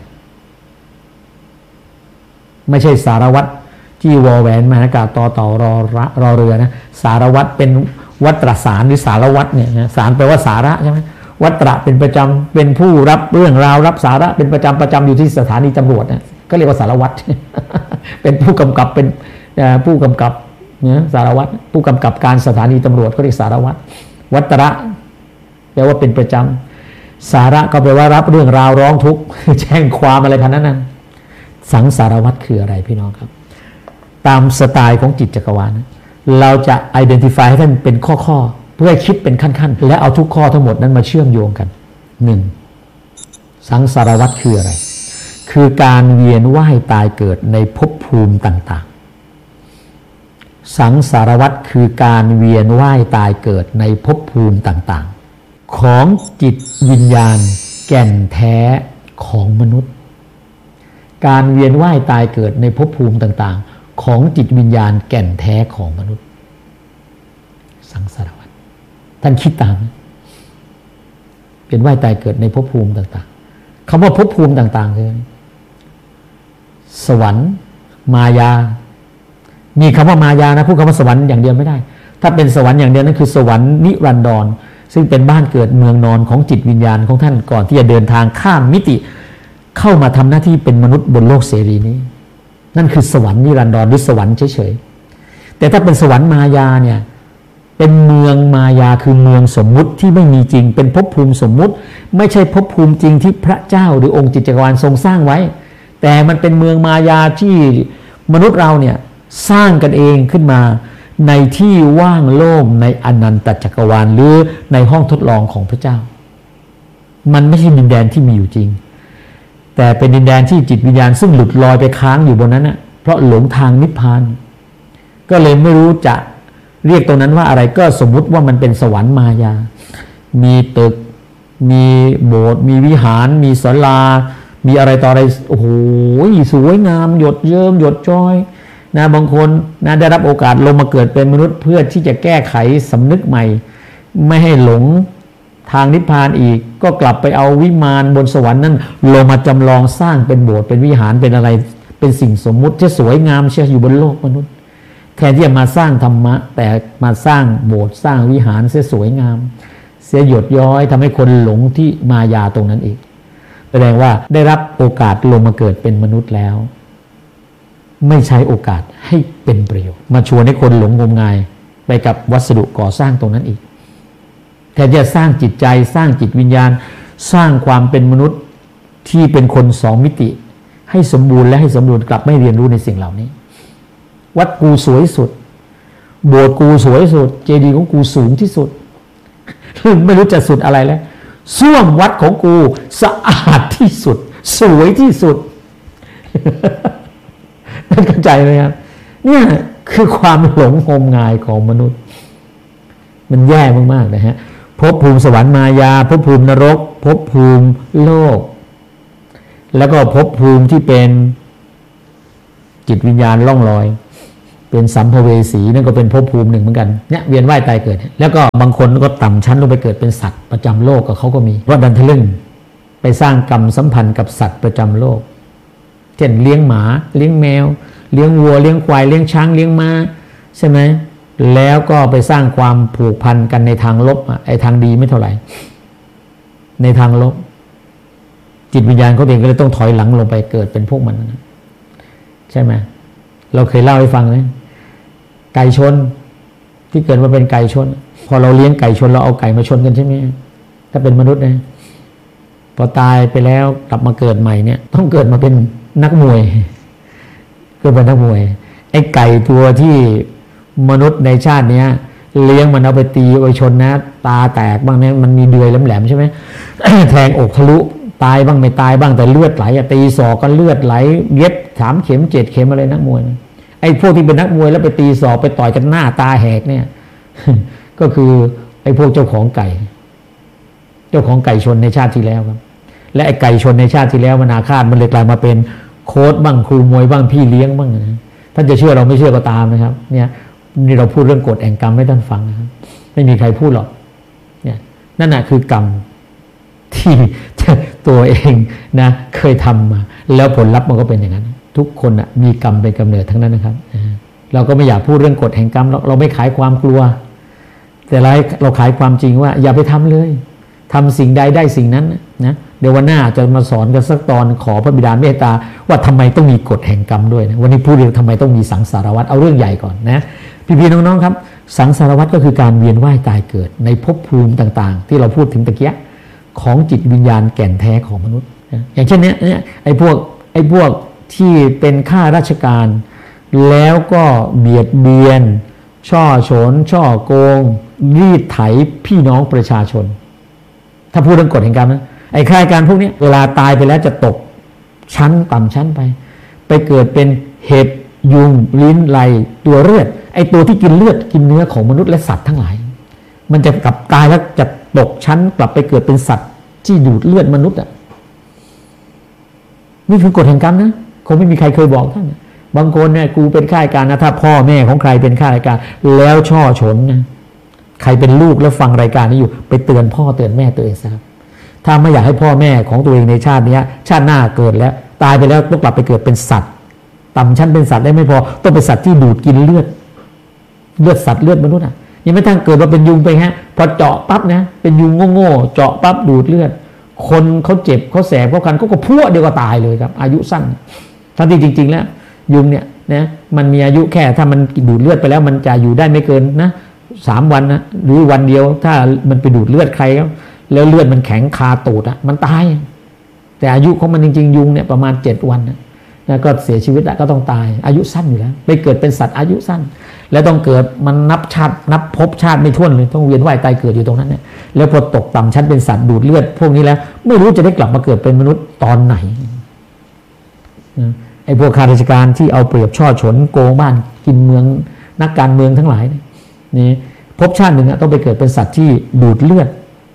ไม่ใช่สารวัตรที่วอแหวนมหากาศต่อต่อรอระรอเรือนะสารวัตรเป็นวัตรสารหรือสารวัตรเนี่ยสารแปลว่าสาระใช่ไหมวัตระเป็นประจำเป็นผู้รับเรื่องราวรับสาระเป็นประจำประจำอยู่ที่สถานีตำรวจนะก็เรียกว่าสารวัตร เป็นผู้กำกับเป็นผู้กำกับเนี่ยสารวัตรผู้กำกับการสถานีตำรวจก็เรียกสารวัตรวัตระแปลว่าเป็นประจำสาระก็แปลว่ารับเรื่องราวร้องทุกข์แจ้งความอะไรพันนั้นนะสังสารวัตรคืออะไรพี่น้องครับตามสไตล์ของจิตจักรวาลเราจะ identify ให้ท่านเป็นข้อๆเพื่อคิดเป็นขั้นๆและเอาทุกข้อทั้งหมดนั้นมาเชื่อมโยงกันหนึ่งสังสารวัฏคืออะไรคือการเวียนว่ายตายเกิดในภพภูมิต่างๆสังสารวัฏคือการเวียนว่ายตายเกิดในภพภูมิต่างๆของจิตวิญญาณแก่นแท้ของมนุษย์การเวียนว่ายตายเกิดในภพภูมิต่างๆของจิตวิญญาณแก่นแท้ของมนุษย์สังสารวัฏท่านคิดตามเป็นว่ายตายเกิดในภพภูมิต่างๆคำว่าภพภูมิต่างๆคือสวรรค์มายามีคำว่ามายานะพูดคำว่าสวรรค์อย่างเดียวไม่ได้ถ้าเป็นสวรรค์อย่างเดียวนั่นคือสวรรค์นิรันดรซึ่งเป็นบ้านเกิดเมืองนอนของจิตวิญญาณของท่านก่อนที่จะเดินทางข้ามมิติเข้ามาทำหน้าที่เป็นมนุษย์บนโลกเสรีนี้นั่นคือสวรรค์นิรันดรหรือสวรรค์เฉยๆแต่ถ้าเป็นสวรรค์มายาเนี่ยเป็นเมืองมายาคือเมืองสมมุติที่ไม่มีจริงเป็นภพภูมิสมมุติไม่ใช่ภพภูมิจริงที่พระเจ้าหรือองค์จิตจักรวาลทรงสร้างไว้แต่มันเป็นเมืองมายาที่มนุษย์เราเนี่ยสร้างกันเองขึ้นมาในที่ว่างโล่งในอนันตจักรวาลหรือในห้องทดลองของพระเจ้ามันไม่ใช่ดินแดนที่มีอยู่จริงแต่เป็นดินแดนที่จิตวิญญาณซึ่งหลุดลอยไปค้างอยู่บนนั้นนะเพราะหลงทางนิพพานก็เลยไม่รู้จะเรียกตรงนั้นว่าอะไรก็สมมุติว่ามันเป็นสวรรค์มายามีตึกมีโบสถ์มีวิหารมีศาลามีอะไรต่ออะไรโอ้โหสวยงามหยดเยิ้มหยดจ้อยนะบางคนนะได้รับโอกาสลงมาเกิดเป็นมนุษย์เพื่อที่จะแก้ไขสำนึกใหม่ไม่ให้หลงทางนิพพานอีกก็กลับไปเอาวิมานบนสวรรค์นั้นลงมาจำลองสร้างเป็นโบสถ์เป็นวิหารเป็นอะไรเป็นสิ่งสมมุติที่สวยงามเชื่ออยู่บนโลกมนุษย์แทนที่จะมาสร้างธรรมะแต่มาสร้างโบสถ์สร้างวิหารเสียสวยงามเสียหยดย้อยทำให้คนหลงที่มายาตรงนั้นอีกแสดงว่าได้รับโอกาสลงมาเกิดเป็นมนุษย์แล้วไม่ใช้โอกาสให้เป็นประโยชน์มาชวนให้คนหลงงมงายไปกับวัสดุก่อสร้างตรงนั้นอีกแทนจะสร้างจิตใจสร้างจิตวิญญาณสร้างความเป็นมนุษย์ที่เป็นคนสองมิติให้สมบูรณ์และให้สมบูรณ์กลับไม่เรียนรู้ในสิ่งเหล่านี้วัดกูสวยสุดโบสถ์กูสวยสุดเจดีย์ของกูสูงที่สุดไม่รู้จะสุดอะไรแล้วส้วมวัดของกูสะอาดที่สุดสวยที่สุดท่านเข้าใจไหมครับเนี่ยคือความหลงงมงายของมนุษย์มันแย่มากๆนะฮะภพภูมิสวรรค์มายาภพภูมินรกภพภูมิโลกแล้วก็ภพภูมิที่เป็นจิตวิญญาณล่องลอยเป็นสัมภเวสีนั่นก็เป็นภพภูมิหนึ่งเหมือนกันเนี่ยเวียนว่ายตายเกิดแล้วก็บางคนก็ต่ำชั้นลงไปเกิดเป็นสัตว์ประจำโลกกับเขาก็มีเพราะดันทะลึ่งไปสร้างกรรมสัมพันธ์กับสัตว์ประจำโลกเช่นเลี้ยงหมาเลี้ยงแมวเลี้ยงวัวเลี้ยงควายเลี้ยงช้างเลี้ยงม้าใช่ไหมแล้วก็ไปสร้างความผูกพันกันในทางลบไอ้ทางดีไม่เท่าไหร่ในทางลบจิตวิญญาณเขาเองก็เลยต้องถอยหลังลงไปเกิดเป็นพวกมันนะใช่ไหมเราเคยเล่าให้ฟังนะไก่ชนที่เกิดมาเป็นไก่ชนพอเราเลี้ยงไก่ชนเราเอาไก่มาชนกันใช่ไหมถ้าเป็นมนุษย์นะพอตายไปแล้วกลับมาเกิดใหม่เนี่ยต้องเกิดมาเป็นนักมวยเกิดเป็นนักมวยไอ้ไก่ตัวที่มนุษย์ในชาติเนี้ยเลี้ยงมันเอาไปตีเอาไปชนนะตาแตกบ้างเนี่ยมันมีเดือยแหลมๆใช่ไหม แทงอกทะลุตายบ้างไม่ตายบ้างแต่เลือดไหลตีศอกก็เลือดไหลเย็บสามเข็มเจ็ดเข็มอะไรนักมวยไอ้พวกที่เป็นนักมวยแล้วไปตีศอกไปต่อยกันหน้าตาแหกเนี่ย ก็คือไอ้พวกเจ้าของไก่เจ้าของไก่ชนในชาติที่แล้วครับและไอ้ไก่ชนในชาติที่แล้วมันอาฆาตมันเลยกลายมาเป็นโค้ชบ้างครูมวยบ้างพี่เลี้ยงบ้างนะท่านจะเชื่อเราไม่เชื่อก็ตามนะครับเนี่ยนี่เราพูดเรื่องกฎแห่งกรรมให้ท่านฟังนะครับไม่มีใครพูดหรอกเนี่ยนั่นแหะคือกรรมที่ตัวเองนะเคยทำมาแล้วผลลัพธ์มันก็เป็นอย่างนั้นทุกคนนะมีกรรมเป็นกำเนิดทั้งนั้นนะครับเราก็ไม่อยากพูดเรื่องกฎแห่งกรรมเราเราไม่ขายความกลัวแต่เราเราขายความจริงว่าอย่าไปทำเลยทำสิ่งใดได้สิ่งนั้นนะเดี๋ยววันหน้าจะมาสอนกันสักตอนขอพระบิดาเมตตาว่าทำไมต้องมีกฎแห่งกรรมด้วยนะวันนี้พูดเรื่องทำไมต้องมีสังสารวัฏเอาเรื่องใหญ่ก่อนนะพี่ๆน้องๆครับสังสารวัฏก็คือการเวียนว่ายตายเกิดในภพภูมิต่างๆที่เราพูดถึงตะเกียของจิตวิญญาณแก่นแท้ของมนุษย์นะอย่างเช่นเนี้ยเนี่ยไอ้พวกไอ้พวกที่เป็นข้าราชการแล้วก็เบียดเบียนช่อฉนช่อโกงรีดไถพี่น้องประชาชนถ้าพูดเรื่องกฎแห่งกรรมนะไอ้ข้าราชการพวกนี้เวลาตายไปแล้วจะตกชั้นต่ำชั้นไปไปเกิดเป็นเห็บยุงลิ้นไล่ตัวเลือดไอ้ตัวที่กินเลือดกินเนื้อของมนุษย์และสัตว์ทั้งหลายมันจะกลับตายแล้วจะตกชั้นกลับไปเกิดเป็นสัตว์ที่ดูดเลือดมนุษย์อ่ะนี่คือกฎแห่งกรรมนะคงไม่มีใครเคยบอกท่านบางคนเนี่ยกูเป็นข้าราชการนะถ้าพ่อแม่ของใครเป็นข้าราชการแล้วช่อฉนนะใครเป็นลูกแล้วฟังรายการนี้อยู่ไปเตือนพ่อเตือนแม่ตัวเองซะครับถ้าไม่อยากให้พ่อแม่ของตัวเองในชาตินี้ชาติหน้าเกิดแล้วตายไปแล้วต้องกลับไปเกิดเป็นสัตว์ต่ำชั้นเป็นสัตว์ได้ไม่พอต้องเป็นสัตว์ที่ดูดกินเลือดเลือดสัตว์เลือดมนุษย์อ่ะยังไม่ทั้งเกิดมาเป็นยุงไปฮะพอเจาะปั๊บนะเป็นยุงโง่ๆเจาะปั๊บดูดเลือดคนเขาเจ็บเขาแสบเขาคันเขาก็พัวเดียวก็ตายเลยครับอายุสั้นทั้งที่จริงๆแล้วยุงเนี่ยนะมันมีอายุแค่ถ้ามันดูดเลือดไปแล้วมันจะอยู่ได้ไม่เกินนะสามวันนะหรือวันเดียวถ้ามันไปดูดเลือดใครแล้วเลือดมันแข็งคาตูดอ่ะมันตายแต่อายุของมันจริงๆยุงเนี่ยประมาณเจ็ดวันนะแล้วก็เสียชีวิตแล้วก็ต้องตายอายุสั้นอยู่แล้วไปเกิดเป็นสัตว์อายุสั้นแล้วต้องเกิดมันนับชาตินับภพชาติไม่ถ้วนเลยต้องเวียนว่ายตายเกิดอยู่ตรงนั้นเนี่ยแล้วพอตกต่ำชั้นเป็นสัตว์ดูดเลือดพวกนี้แล้วไม่รู้จะได้กลับมาเกิดเป็นมนุษย์ตอนไหนไอ้พวกข้าราชการที่เอาเปรียบช่อฉนโกงบ้านกินเมืองนักการเมืองทั้งหลายนี่ภพชาติหนึ่งต้องไปเกิดเป็นสัตว์ที่ดูดเลือด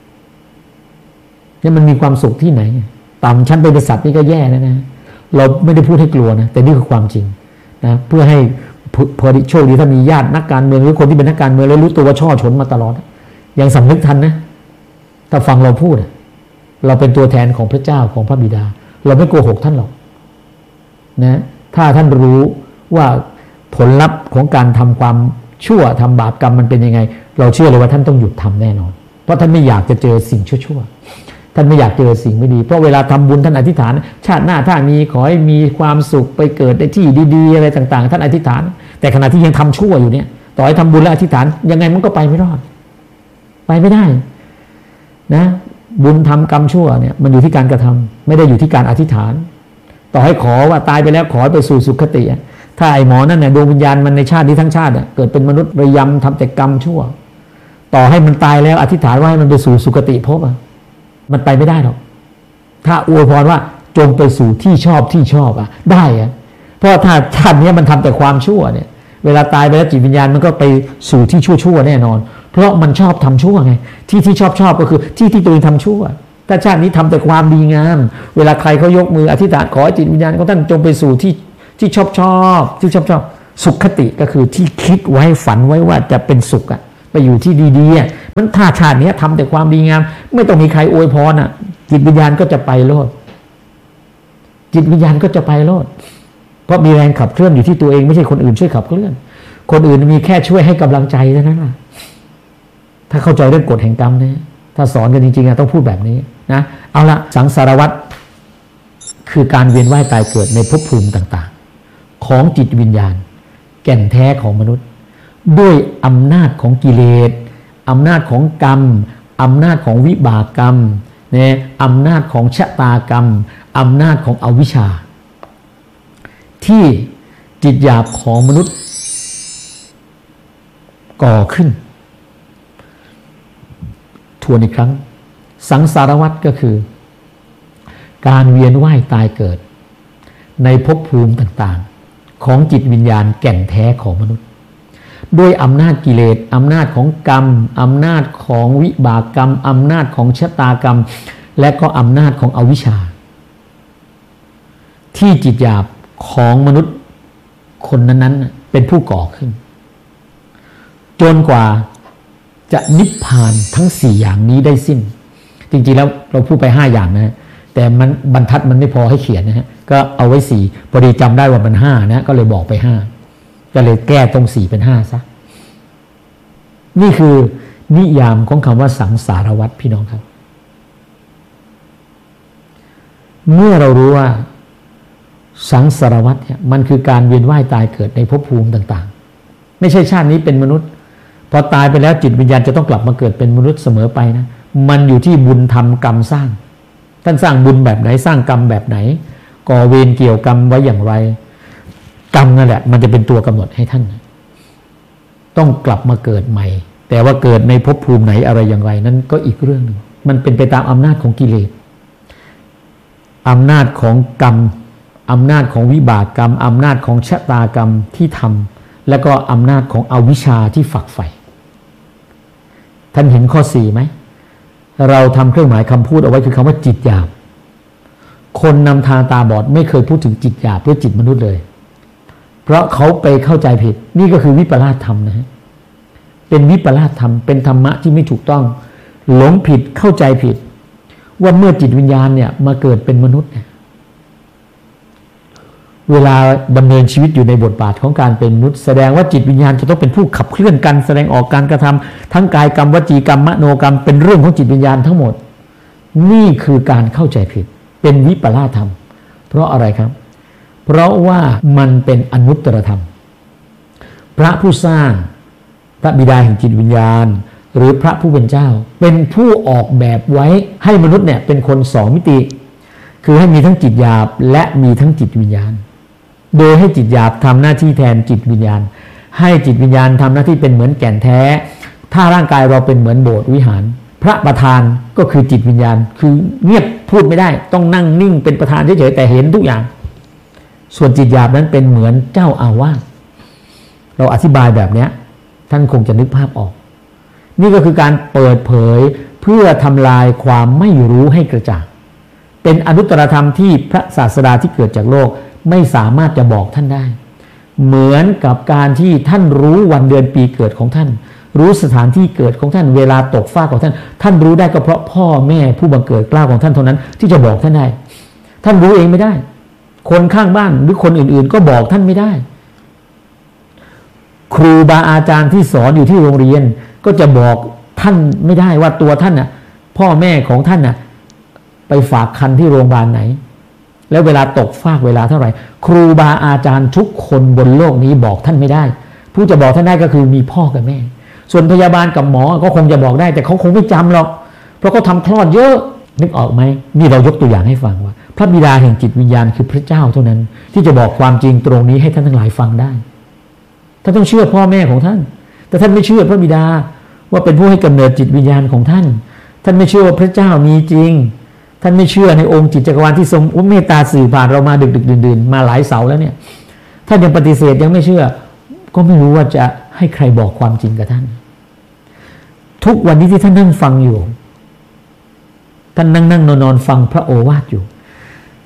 นี่มันมีความสุขที่ไหนต่ำชั้นเป็นสัตว์นี่ก็แย่แล้วนะเราไม่ได้พูดให้กลัวนะแต่นี่คือความจริงนะเพื่อให้พอโชคดีถ้ามีญาตินักการเมืองหรือคนที่เป็นนักการเมืองแล้วรู้ตัวว่าช่อฉนมาตลอดยังสำนึกทันนะถ้าฟังเราพูดเราเป็นตัวแทนของพระเจ้าของพระบิดาเราไม่โกหกท่านหรอกนะถ้าท่านรู้ว่าผลลัพธ์ของการทำความชั่วทำบาปกรรมมันเป็นยังไงเราเชื่อเลยว่าท่านต้องหยุดทำแน่นอนเพราะท่านไม่อยากจะเจอสิ่งชั่วๆท่านไม่อยากเจอสิ่งไม่ดีเพราะเวลาทำบุญท่านอธิษฐานชาติหน้าถ้ามีขอให้มีความสุขไปเกิดในที่ดีๆอะไรต่างๆท่านอธิษฐานแต่ขณะที่ยังทำชั่วอยู่เนี่ยต่อให้ทำบุญและอธิษฐานยังไงมันก็ไปไม่รอดไปไม่ได้นะบุญทำกรรมชั่วเนี่ยมันอยู่ที่การกระทำไม่ได้อยู่ที่การอธิษฐานต่อให้ขอว่าตายไปแล้วขอให้ไปสู่สุคติถ้าไอ้หมอนั่นเนี่ยดวงวิญญาณมันในชาตินี้ทั้งชาติเกิดเป็นมนุษย์ระยำทำแต่กรรมชั่วต่อให้มันตายแล้วอธิษฐานว่าให้มันไปสู่สุคติภพอ่ะมันไปไม่ได้หรอกถ้าอวยพรว่าจงไปสู่ที่ชอบที่ชอบอ่ะได้อ่ะเพราะถ้าชาตินี้มันทำแต่ความชั่วเนี่ยเวลาตายไปแล้วจิตวิญญาณมันก็ไปสู่ที่ชั่วๆแน่นอนเพราะมันชอบทำชั่วไงที่ที่ชอบชอบก็คือที่ที่ตัวเองทำชั่วถ้าชาตินี้ทำแต่ความดีงามเวลาใครเขายกมืออธิษฐานขอให้จิตวิญญาณของท่านจงไปสู่ที่ที่ชอบชอบที่ชอบชอบสุขคติก็คือที่คิดไว้ฝันไว้ว่าจะเป็นสุขอะไปอยู่ที่ดีๆอ่ะมันถ้าชาตินี้ทำแต่ความดีงามไม่ต้องมีใครอวยพรอ่ะจิตวิญญาณก็จะไปโลดจิตวิญญาณก็จะไปโลดเพราะมีแรงขับเคลื่อนอยู่ที่ตัวเองไม่ใช่คนอื่นช่วยขับเคลื่อนคนอื่นมีแค่ช่วยให้กำลังใจเท่านั้นแหละถ้าเข้าใจเรื่องกฎแห่งกรรมเนี่ยถ้าสอนกันจริงๆต้องพูดแบบนี้นะเอาละสังสารวัฏคือการเวียนว่ายตายเกิดในภพภูมิต่างๆของจิตวิญญาณแก่นแท้ของมนุษย์ด้วยอำนาจของกิเลสอำนาจของกรรมอำนาจของวิบากกรรมเนี่ยอำนาจของชะตากรรมอำนาจของอวิชชาที่จิตหยาบของมนุษย์ก่อขึ้นทวนอีกครั้งสังสารวัฏก็คือการเวียนว่ายตายเกิดในภพภูมิต่างๆของจิตวิญญาณแก่นแท้ของมนุษย์ด้วยอำนาจกิเลสอำนาจของกรรมอำนาจของวิบากกรรมอำนาจของชะตากรรมและก็อำนาจของอวิชชาที่จิตหยาบของมนุษย์คนนั้นๆเป็นผู้ก่อขึ้นจนกว่าจะนิพพานทั้งสี่อย่างนี้ได้สิ้นจริงๆแล้วเราพูดไปห้าอย่างนะแต่มันบรรทัดมันไม่พอให้เขียนนะฮะก็เอาไว้สี่พอดีจำได้ว่ามันห้านะก็เลยบอกไปห้าก็เลยแก้ตรงสี่เป็นห้าซะนี่คือนิยามของคำว่าสังสารวัฏพี่น้องครับเมื่อเรารู้ว่าสังสารวัฏเนี่ยมันคือการเวียนว่ายตายเกิดในภพภูมิต่างๆไม่ใช่ชาตินี้เป็นมนุษย์พอตายไปแล้วจิตวิญญาณจะต้องกลับมาเกิดเป็นมนุษย์เสมอไปนะมันอยู่ที่บุญทำกรรมสร้างท่านสร้างบุญแบบไหนสร้างกรรมแบบไหนก่อเวรเกี่ยวกรรมไว้อย่างไรกรรมนั่นแหละมันจะเป็นตัวกำหนดให้ท่านต้องกลับมาเกิดใหม่แต่ว่าเกิดในภพภูมิไหนอะไรอย่างไรนั้นก็อีกเรื่องหนึ่งมันเป็นไปตามอำนาจของกิเลสอำนาจของกรรมอำนาจของวิบากกรรมอำนาจของชะตากรรมที่ทำและก็อำนาจของอวิชชาที่ฝักใฝ่ท่านเห็นข้อสี่ไหมเราทำเครื่องหมายคำพูดเอาไว้คือคำว่าจิตหยาบคนนำทางตาบอดไม่เคยพูดถึงจิตหยาบหรือจิตมนุษย์เลยเพราะเขาไปเข้าใจผิดนี่ก็คือวิปลาสธรรมนะฮะเป็นวิปลาสธรรมเป็นธรรมะที่ไม่ถูกต้องหลงผิดเข้าใจผิดว่าเมื่อจิตวิญญาณเนี่ยมาเกิดเป็นมนุษย์เนี่ยเวลาดำเนินชีวิตอยู่ในบทบาทของการเป็นมนุษย์แสดงว่าจิตวิญญาณจะต้องเป็นผู้ขับเคลื่อนกันแสดงออกการกระทำทั้งกายกรรมวจีกรรมมโนกรรมเป็นเรื่องของจิตวิญญาณทั้งหมดนี่คือการเข้าใจผิดเป็นวิปลาสธรรมเพราะอะไรครับเพราะว่ามันเป็นอนุตตรธรรมพระผู้สร้างพระบิดาแห่งจิตวิญญาณหรือพระผู้เป็นเจ้าเป็นผู้ออกแบบไว้ให้มนุษย์เนี่ยเป็นคนสองมิติคือให้มีทั้งจิตหยาบและมีทั้งจิตวิญญาณโดยให้จิตหยาบทำหน้าที่แทนจิตวิญญาณให้จิตวิญญาณทำหน้าที่เป็นเหมือนแก่นแท้ถ้าร่างกายเราเป็นเหมือนโบสถ์วิหารพระประธานก็คือจิตวิญญาณคือเงียบพูดไม่ได้ต้องนั่งนิ่งเป็นประธานเฉยๆแต่เห็นทุกอย่างส่วนจิตหยาบนั้นเป็นเหมือนเจ้าอาวาสเราอธิบายแบบนี้ท่านคงจะนึกภาพออกนี่ก็คือการเปิดเผยเพื่อทำลายความไม่รู้ให้กระจ่างเป็นอนุตตรธรรมที่พระศาสดาที่เกิดจากโลกไม่สามารถจะบอกท่านได้เหมือนกับการที่ท่านรู้วันเดือนปีเกิดของท่านรู้สถานที่เกิดของท่านเวลาตกฟากของท่านท่านรู้ได้ก็เพราะพ่อแม่ผู้บังเกิดเกล้าของท่านเท่านั้นที่จะบอกท่านได้ท่านรู้เองไม่ได้คนข้างบ้านหรือคนอื่นๆก็บอกท่านไม่ได้ครูบาอาจารย์ที่สอนอยู่ที่โรงเรียนก็จะบอกท่านไม่ได้ว่าตัวท่านน่ะพ่อแม่ของท่านน่ะไปฝากคันที่โรงพยาบาลไหนแล้วเวลาตกฟากเวลาเท่าไหร่ครูบาอาจารย์ทุกคนบนโลกนี้บอกท่านไม่ได้ผู้จะบอกท่านได้ก็คือมีพ่อกับแม่ส่วนพยาบาลกับหมอก็คงจะบอกได้แต่เขาคงไม่จำหรอกเพราะเขาทำคลอดเยอะนึกออกไหมนี่เรายกตัวอย่างให้ฟังว่าพระบิดาแห่งจิตวิญญาณคือพระเจ้าเท่านั้นที่จะบอกความจริงตรงนี้ให้ท่านทั้งหลายฟังได้ท่านต้องเชื่อพ่อแม่ของท่านแต่ท่านไม่เชื่อพระบิดาว่าเป็นผู้ให้กำเนิดจิตวิญญาณของท่านท่านไม่เชื่อว่าพระเจ้ามีจริงท่านไม่เชื่อในองค์จิตจักรวาลที่ทรงเมตตาสื่อผ่านเรามาดึกดึกดื่นดื่นมาหลายเสาแล้วเนี่ยท่านยังปฏิเสธยังไม่เชื่อก็ไม่รู้ว่าจะให้ใครบอกความจริงกับท่านทุกวันนี้ที่ท่านนั่งฟังอยู่ท่านนั่งนั่งนอนนอนฟังพระโอวาทอยู่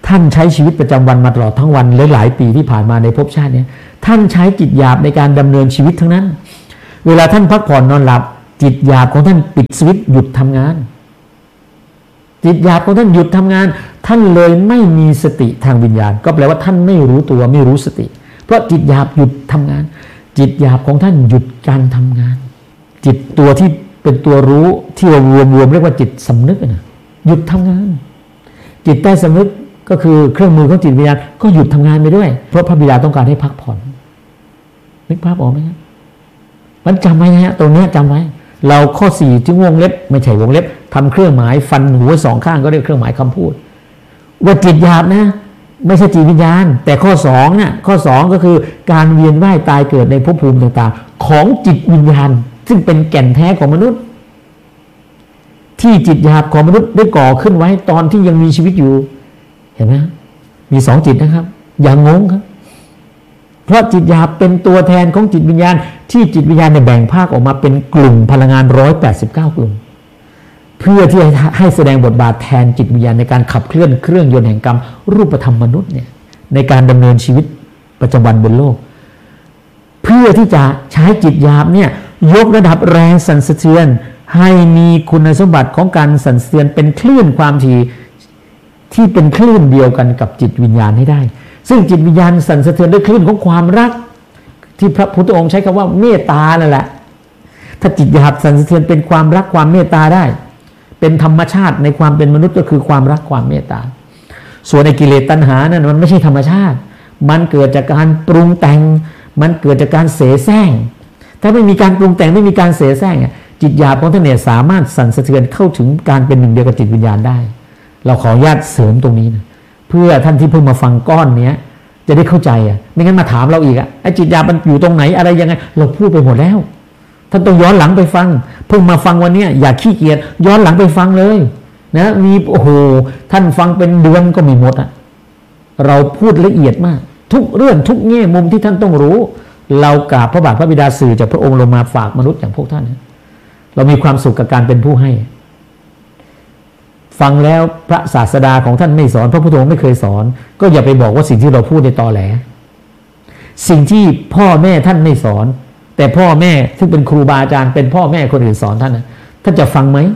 ท่านใช้ชีวิตประจำวันมาตลอดทั้งวันหลายๆปีที่ผ่านมาในภพชาตินี้ท่านใช้จิตหยาบในการดำเนินชีวิตทั้งนั้นเวลาท่านพักผ่อนนอนหลับจิตหยาบของท่านปิดสวิตช์หยุดทำงานจิตหยาบของท่านหยุดทำงานท่านเลยไม่มีสติทางวิญญาณก็แปลว่าท่านไม่รู้ตัวไม่รู้สติเพราะจิตหยาบหยุดทำงานจิตหยาบของท่านหยุดการทำงานจิตตัวที่เป็นตัวรู้ที่เรารวมๆเรียกว่าจิตสำนึกนะหยุดทำงานจิตใต้สำนึกก็คือเครื่องมือของจิตวิญญาณก็หยุดทำงานไปด้วยเพราะพระบิดาต้องการให้พักผ่อนนึกภาพออกไหมครับมันจำไว้นะฮะตรงนี้จำไว้เราข้อสี่ที่วงเล็บไม่ใช่วงเล็บทำเครื่องหมายฟันหัวสองข้างก็เรียกเครื่องหมายคำพูดว่าจิตหยาบนะไม่ใช่จิตวิญญาณแต่ข้อสองเนี่ยข้อสองก็คือการเวียนว่ายตายเกิดในภพภูมิต่างๆของจิตวิญญาณซึ่งเป็นแก่นแท้ของมนุษย์ที่จิตหยาบของมนุษย์ได้ก่อขึ้นไว้ตอนที่ยังมีชีวิตอยู่เห็นไหมมีสองจิตนะครับอย่างงงครับเพราะจิตหยาบเป็นตัวแทนของจิตวิญญาณที่จิตวิญญาณเนี่ยแบ่งภาคออกมาเป็นกลุ่มพลังงานหนึ่งร้อยแปดสิบเก้ากลุ่มเพื่อที่ให้แสดงบทบาทแทนจิตวิญญาณในการขับเคลื่อนเครื่องยนต์แห่งกรรมรูปธรรมมนุษย์เนี่ยในการดำเนินชีวิตประจำวันบนโลกเพื่อที่จะใช้จิตหยาบเนี่ยยกระดับแรงสั่นสะเทือนให้มีคุณสมบัติของการสั่นสะเทือนเป็นคลื่นความถี่ที่เป็นคลื่นเดียวกันกับจิตวิญญาณให้ได้ซึ่งจิตวิญญาณสั่นสะเทือนด้วยคลื่นของความรักที่พระพุทธองค์ใช้คำว่าเมตตานั่นแหละถ้าจิตหยาบสั่นสะเทือนเป็นความรักความเมตตาได้เป็นธรรมชาติในความเป็นมนุษย์ก็คือความรักความเมตตาส่วนในกิเลสตัณหานั้นมันไม่ใช่ธรรมชาติมันเกิดจากการปรุงแต่งมันเกิดจากการเสแสร้งถ้าไม่มีการปรุงแต่งไม่มีการเสแสร้งจิตหยาบของท่านเนี่ยสามารถสั่นสะเทือนเข้าถึงการเป็นหนึ่งเดียวกับจิตวิญญาณได้เราขออนุญาตเสริมตรงนี้นะเพื่อท่านที่เพิ่งมาฟังก้อนเนี้ยจะได้เข้าใจอ่ะไม่งั้นมาถามเราอีกอ่ะไอ้จิตหยาบมันอยู่ตรงไหนอะไรยังไงเราพูดไปหมดแล้วท่านต้องย้อนหลังไปฟังเพิ่งมาฟังวันนี้อย่าขี้เกียจย้อนหลังไปฟังเลยนะมีโอ้โหท่านฟังเป็นเดือนก็ไม่หมดอ่ะเราพูดละเอียดมากทุกเรื่องทุกแง่มุมที่ท่านต้องรู้เรากราบพระบาทพระบิดาสื่อจากพระองค์ลงมาฝากมนุษย์อย่างพวกท่านเรามีความสุขกับการเป็นผู้ให้ฟังแล้วพระศาสดาของท่านไม่สอนพระพุทธองค์ไม่เคยสอนก็อย่าไปบอกว่าสิ่งที่เราพูดในตอแหลสิ่งที่พ่อแม่ท่านไม่สอนแต่พ่อแม่ซึ่งเป็นครูบาอาจารย์เป็นพ่อแม่คนอื่นสอนท่านนะท่านจะฟังไหม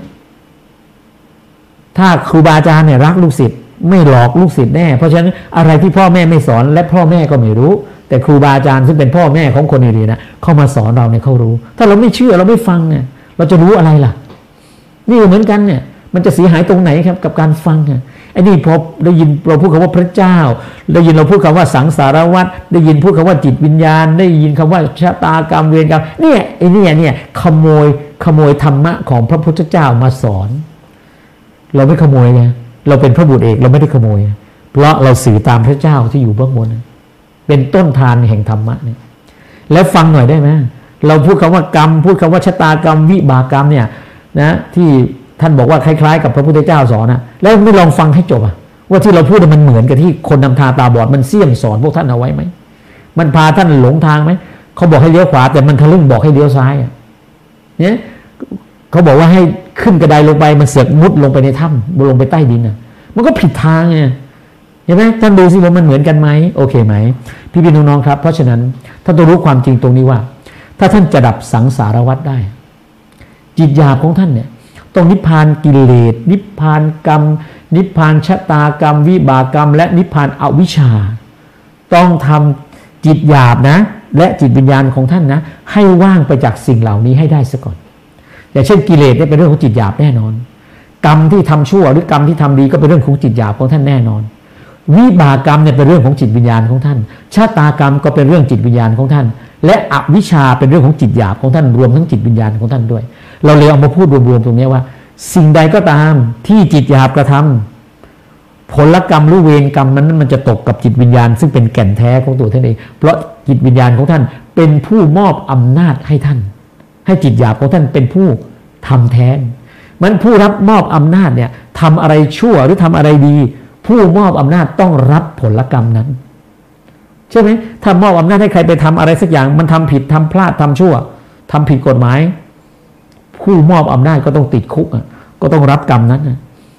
ถ้าครูบาอาจารย์เนี่ยรักลูกศิษย์ไม่หลอกลูกศิษย์แน่เพราะฉะนั้นอะไรที่พ่อแม่ไม่สอนและพ่อแม่ก็ไม่รู้แต่ครูบาอาจารย์ซึ่งเป็นพ่อแม่ของคนอื่นนะเข้ามาสอนเราเนี่ยเขารู้ถ้าเราไม่เชื่อเราไม่ฟังเนี่ยเราจะรู้อะไรล่ะนี่เหมือนกันเนี่ยมันจะเสียหายตรงไหนครับกับการฟังอ่ะไอ้นี่พอได้ยินเราพูดคำว่าพระเจ้าได้ยินเราพูดคำว่าสังสารวัฏได้ยินพูดคำว่าจิตวิญญาณได้ยินคำว่าชะตากรรมเวรกรรมเนี่ยไอ้นี่เนี่ยขโมยขโมยธรรมะของพระพุทธเจ้ามาสอนเราไม่ขโมยไงเราเป็นพระบุตรเอกเราไม่ได้ขโมยเพราะเราสื่อตามพระเจ้าที่อยู่เบื้องบนเป็นต้นทานแห่งธรรมะเนี่ยแล้วฟังหน่อยได้ไหมเราพูดคำว่ากรรมพูดคำว่าชะตากรรมวิบากกรรมเนี่ยนะที่ท่านบอกว่าคล้ายๆกับพระพุทธเจ้าสอนนะแล้วไม่ลองฟังให้จบอ่ะว่าที่เราพูดมันเหมือนกับที่คนนำทางตาบอดมันเสี่ยมสอนพวกท่านเอาไว้ไหมมันพาท่านหลงทางไหมเขาบอกให้เลี้ยวขวาแต่มันทะลึ่งบอกให้เลี้ยวซ้ายอ่ะเนี่ยเขาบอกว่าให้ขึ้นกระไดลงไปมันเสือกมุดลงไปในถ้ำลงไปใต้ดินอ่ะมันก็ผิดทางไงเห็นไหมท่านดูสิว่ามันเหมือนกันไหมโอเคไหมพี่พี่น้องๆครับเพราะฉะนั้นท่านต้องรู้ความจริงตรงนี้ว่าถ้าท่านจะดับสังสารวัฏได้จิตหยาบของท่านเนี่ยต้องนิพพานกิเลสนิพพานกรรมนิพพานชะตากรรมวิบากกรรมและนิพพานอวิชชาต้องทำจิตหยาบนะและจิตวิญญาณของท่านนะให้ว่างไปจากสิ่งเหล่านี้ให้ได้ซะก่อนอย่างเช่นกิเลสเนี่ยเป็นเรื่องของจิตหยาบแน่นอนกรรมที่ทำชั่วหรือกรรมที่ทำดีก็เป็นเรื่องของจิตหยาบของท่านแน่นอนวิบากกรรมเนี่ยเป็นเรื่องของจิตวิญญาณของท่านชะตากรรมก็เป็นเรื่องจิตวิญญาณของท่านและอวิชชาเป็นเรื่องของจิตหยาบของท่านรวมทั้งจิตวิญญาณของท่านด้วยเราเลยเอามาพูดรวมๆตรงนี้ว่าสิ่งใดก็ตามที่จิตหยาบกระทำผลกรรมหรือเวรกรรมนั้นมันจะตกกับจิตวิญญาณซึ่งเป็นแก่นแท้ของตัวท่านเองเพราะจิตวิญญาณของท่านเป็นผู้มอบอำนาจให้ท่านให้จิตหยาบของท่านเป็นผู้ทำแทนมันผู้รับมอบอำนาจเนี่ยทำอะไรชั่วหรือทำอะไรดีผู้มอบอำนาจต้องรับผลกรรมนั้นใช่ไหมถ้ามอบอำนาจให้ใครไปทำอะไรสักอย่างมันทำผิดทำพลาดทำชั่วทำผิดกฎหมายผู้มอบอำนาจก็ต้องติดคุกก็ต้องรับกรรมนั้น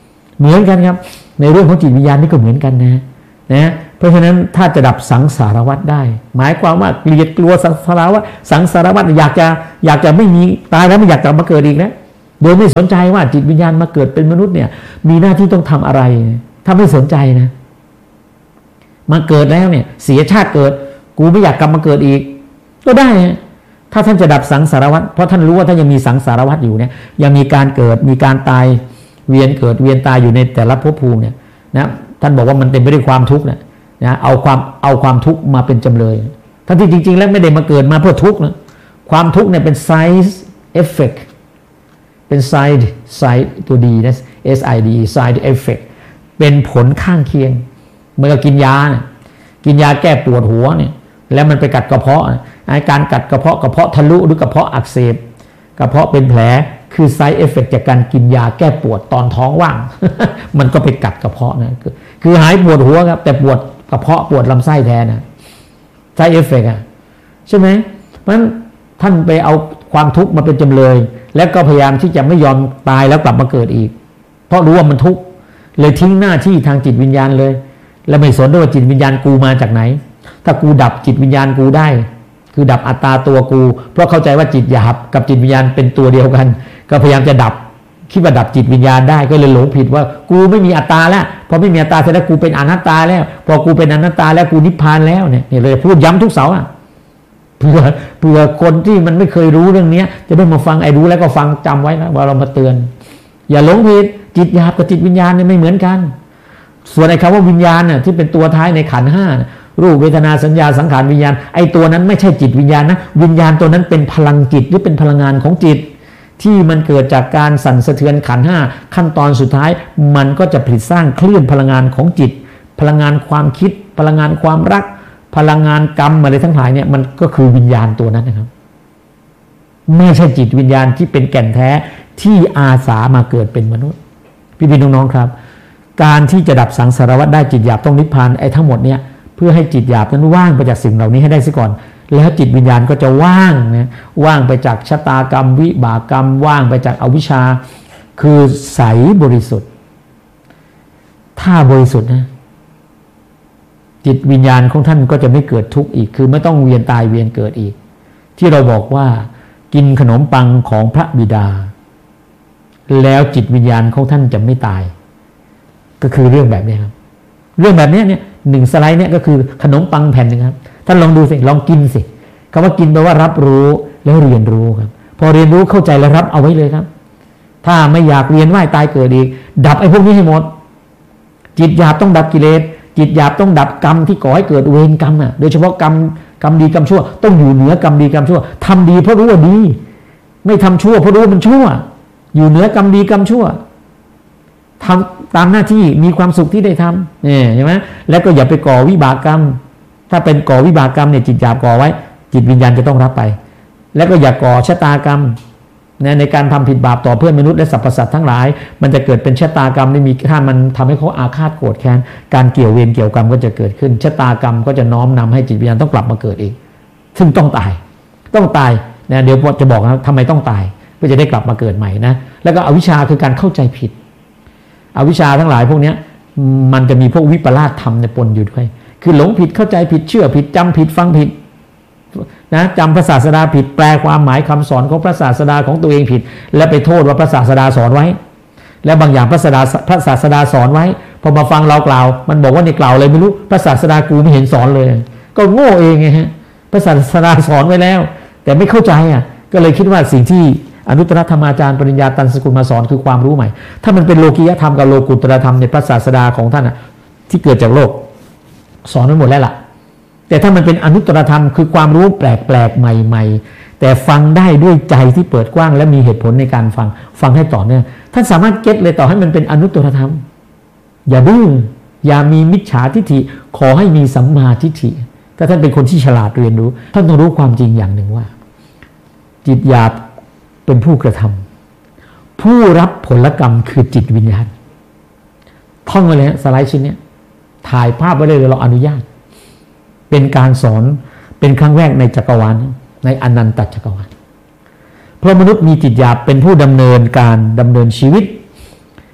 เหมือนกันครับในเรื่องของจิตวิญญาณนี่ก็เหมือนกันนะนะเพราะฉะนั้นถ้าจะดับสังสารวัฏได้หมายความว่าเกลียดกลัวสังสารวัฏสังสารวัฏอยากจะอยากจะไม่มีตายแล้วไม่อยากกลับมาเกิดอีกนะโดยไม่สนใจว่าจิตวิญญาณมาเกิดเป็นมนุษย์เนี่ยมีหน้าที่ต้องทำอะไรถ้าไม่สนใจนะมาเกิดแล้วเนี่ยเสียชาติเกิดกูไม่อยากกลับมาเกิดอีกก็ได้ถ้าท่านจะดับสังสารวัฏเพราะท่านรู้ว่าท่านยังมีสังสารวัฏอยู่เนี่ยยังมีการเกิดมีการตายเวียนเกิดเวียนตายอยู่ในแต่ละภพภูมิเนี่ยนะท่านบอกว่ามันเต็มไปด้วยความทุกข์นะนะเอาความเอาความทุกข์มาเป็นจำเลยทั้งที่จริงๆแล้วไม่ได้มาเกิดมาเพื่อทุกข์นะความทุกข์เนี่ยเป็น side effect เป็น side side ตัวดีนะ S I D side effect เป็นผลข้างเคียงเมื่อกินยาเนี่ยกินยาแก้ปวดหัวเนี่ยแล้วมันไปกัดกระเพาะอาการกัดกระเพาะกระเพาะทะลุหรือกระเพาะอักเสบกระเพาะเป็นแผลคือ side effect จากการกินยาแก้ปวดตอนท้องว่าง มันก็ไปกัดกระเพาะนะคือคือหายปวดหัวครับแต่ปวดกระเพาะปวดลำไส้แทนนะ side effect อ่ะใช่ไหมเพราะฉะนั้นท่านไปเอาความทุกข์มาเป็นจำเลยแล้วก็พยายามที่จะไม่ยอมตายแล้วกลับมาเกิดอีกเพราะรู้ว่ามันทุกข์เลยทิ้งหน้าที่ทางจิตวิญญาณเลยแล้วไม่สนด้วยว่าจิตวิญญาณกูมาจากไหนถ้ากูดับจิตวิญญาณกูได้คือดับอัตตาตัวกูเพราะเข้าใจว่าจิตหยาบกับจิตวิญญาณเป็นตัวเดียวกันก็พยายามจะดับคิดว่าดับจิตวิญญาณได้ก็เลยหลงผิดว่ากูไม่มีอัตตาแล้วพอไม่มีอัตตาแสดงกูเป็นอนัตตาแล้วพอกูเป็นอนัตตาแล้วกูนิพพานแล้วเนี่ยนี่เลยพูดย้ำทุกเสาร์อ่ะเพื่อเพื่อคนที่มันไม่เคยรู้เรื่องนี้จะได้มาฟังไอ้รู้แล้วก็ฟังจำไว้นะว่าเรามาเตือนอย่าหลงผิดจิตหยาบกับจิตวิญญาณเนี่ยไม่เหมือนกันส่วนไอ้คำว่าวิญญาณน่ะที่เป็นตัวท้ายในขันธ์ห้ารูปเวทนาสัญญาสังขารวิญญาณไอ้ตัวนั้นไม่ใช่จิตวิญญาณนะวิญญาณตัวนั้นเป็นพลังจิตหรือเป็นพลังงานของจิตที่มันเกิดจากการสั่นสะเทือนขันธ์ห้าขั้นตอนสุดท้ายมันก็จะผลิตสร้างคลื่นพลังงานของจิตพลังงานความคิดพลังงานความรักพลังงานกรรมอะไรทั้งหลายเนี่ยมันก็คือวิญญาณตัวนั้นนะครับไม่ใช่จิตวิญญาณที่เป็นแก่นแท้ที่อาสามาเกิดเป็นมนุษย์พี่พี่น้องๆครับการที่จะดับสังสารวัฏได้จิตหยาบต้องนิพพานไอ้ทั้งหมดเนี่ยเพื่อให้จิตหยาบนั้นว่างไปจากสิ่งเหล่านี้ให้ได้ซะก่อนแล้วจิตวิญญาณก็จะว่างนะว่างไปจากชะตากรรมวิบากกรรมว่างไปจากอวิชชาคือใสบริสุทธิ์ถ้าบริสุทธิ์นะจิตวิญญาณของท่านก็จะไม่เกิดทุกข์อีกคือไม่ต้องเวียนตายเวียนเกิดอีกที่เราบอกว่ากินขนมปังของพระบิดาแล้วจิตวิญญาณของท่านจะไม่ตายก็คือเรื่องแบบนี้ครับเรื่องแบบนี้เนี่ยหนึ่งสไลด์เนี่ยก็คือขนมปังแผ่นนึงครับท่านลองดูสิลองกินสิคำว่ากินแปลว่ารับรู้แล้วเรียนรู้ครับพอเรียนรู้เข้าใจแล้วรับเอาไว้เลยครับถ้าไม่อยากเรียนว่ายตายเกิดอีกดับไอ้พวกนี้ให้หมดจิตหยาบต้องดับกิเลสจิตหยาบต้องดับกรรมที่ก่อให้เกิดเวรกรรมอ่ะโดยเฉพาะกรรมกรรมดีกรรมชั่วต้องอยู่เหนือกรรมดีกรรมชั่วทำดีเพราะรู้ว่าดีไม่ทำชั่วเพราะรู้ว่ามันชั่วอยู่เหนือกรรมดีกรรมชั่วทำตามหน้าที่มีความสุขที่ได้ทำเนี่ยใช่ไหมแล้วก็อย่าไปก่อวิบากกรรมถ้าเป็นก่อวิบากกรรมเนี่ยจิตหยาบก่อไว้จิตวิญญาณจะต้องรับไปแล้วก็อย่าก่อชะตากรรมในการทำผิดบาปต่อเพื่อนมนุษย์และสรรพสัตว์ทั้งหลายมันจะเกิดเป็นชะตากรรมไม่มีถ้ามันทำให้เขาอาฆาตโกรธแค้นการเกี่ยวเวรเกี่ยวกรรมก็จะเกิดขึ้นชะตากรรมก็จะน้อมนำให้จิตวิญญาณต้องกลับมาเกิดอีกซึ่งต้องตายต้องตายนะเดี๋ยวจะบอกนะทำไมต้องตายเพื่อจะได้กลับมาเกิดใหม่นะแล้วก็อวิชชาคือการเข้าใจผิดอวิชชาทั้งหลายพวกนี้มันจะมีพวกวิปลาสธรรมในปนอยู่ด้วยคือหลงผิดเข้าใจผิดเชื่อผิดจำผิดฟังผิดนะจำพระศาสดาผิดแปลความหมายคำสอนของพระศาสดาของตัวเองผิดและไปโทษว่าพระศาสดาสอนไว้และบางอย่างพระศาสดาพระศาสดาสอนไว้พอมาฟังเรากล่าวมันบอกว่าในกล่าวอะไรไม่รู้พระศาสดากูไม่เห็นสอนเลยก็โง่เองไงฮะพระศาสดาสอนไว้แล้วแต่ไม่เข้าใจอ่ะก็เลยคิดว่าสิ่งที่อนุตตรธรรมาจารย์ปริญญาตันสกุลมาสอนคือความรู้ใหม่ถ้ามันเป็นโลกียธรรมกับโลกุตตรธรรมในพระศาสดาของท่านอ่ะที่เกิดจากโลกสอนไว้หมดแล้วล่ะแต่ถ้ามันเป็นอนุตตรธรรมคือความรู้แปลกๆใหม่ๆแต่ฟังได้ด้วยใจที่เปิดกว้างและมีเหตุผลในการฟังฟังให้ต่อเนื่องท่านสามารถเก็ตเลยต่อให้มันเป็นอนุตตรธรรมอย่าดื้ออย่ามีมิจฉาทิฏฐิขอให้มีสัมมาทิฏฐิถ้าท่านเป็นคนที่ฉลาดเรียนรู้ท่านต้องรู้ความจริงอย่างหนึ่งว่าจิตหยาบเป็นผู้กระทำผู้รับผลกรรมคือจิตวิญญาณท่องไว้เลยสไลด์ชิ้นนี้ถ่ายภาพไว้เลยเราอนุญาตเป็นการสอนเป็นครั้งแรกในจักรวาลในอนันตจักรวาลเพราะมนุษย์มีจิตหยาบเป็นผู้ดำเนินการดำเนินชีวิต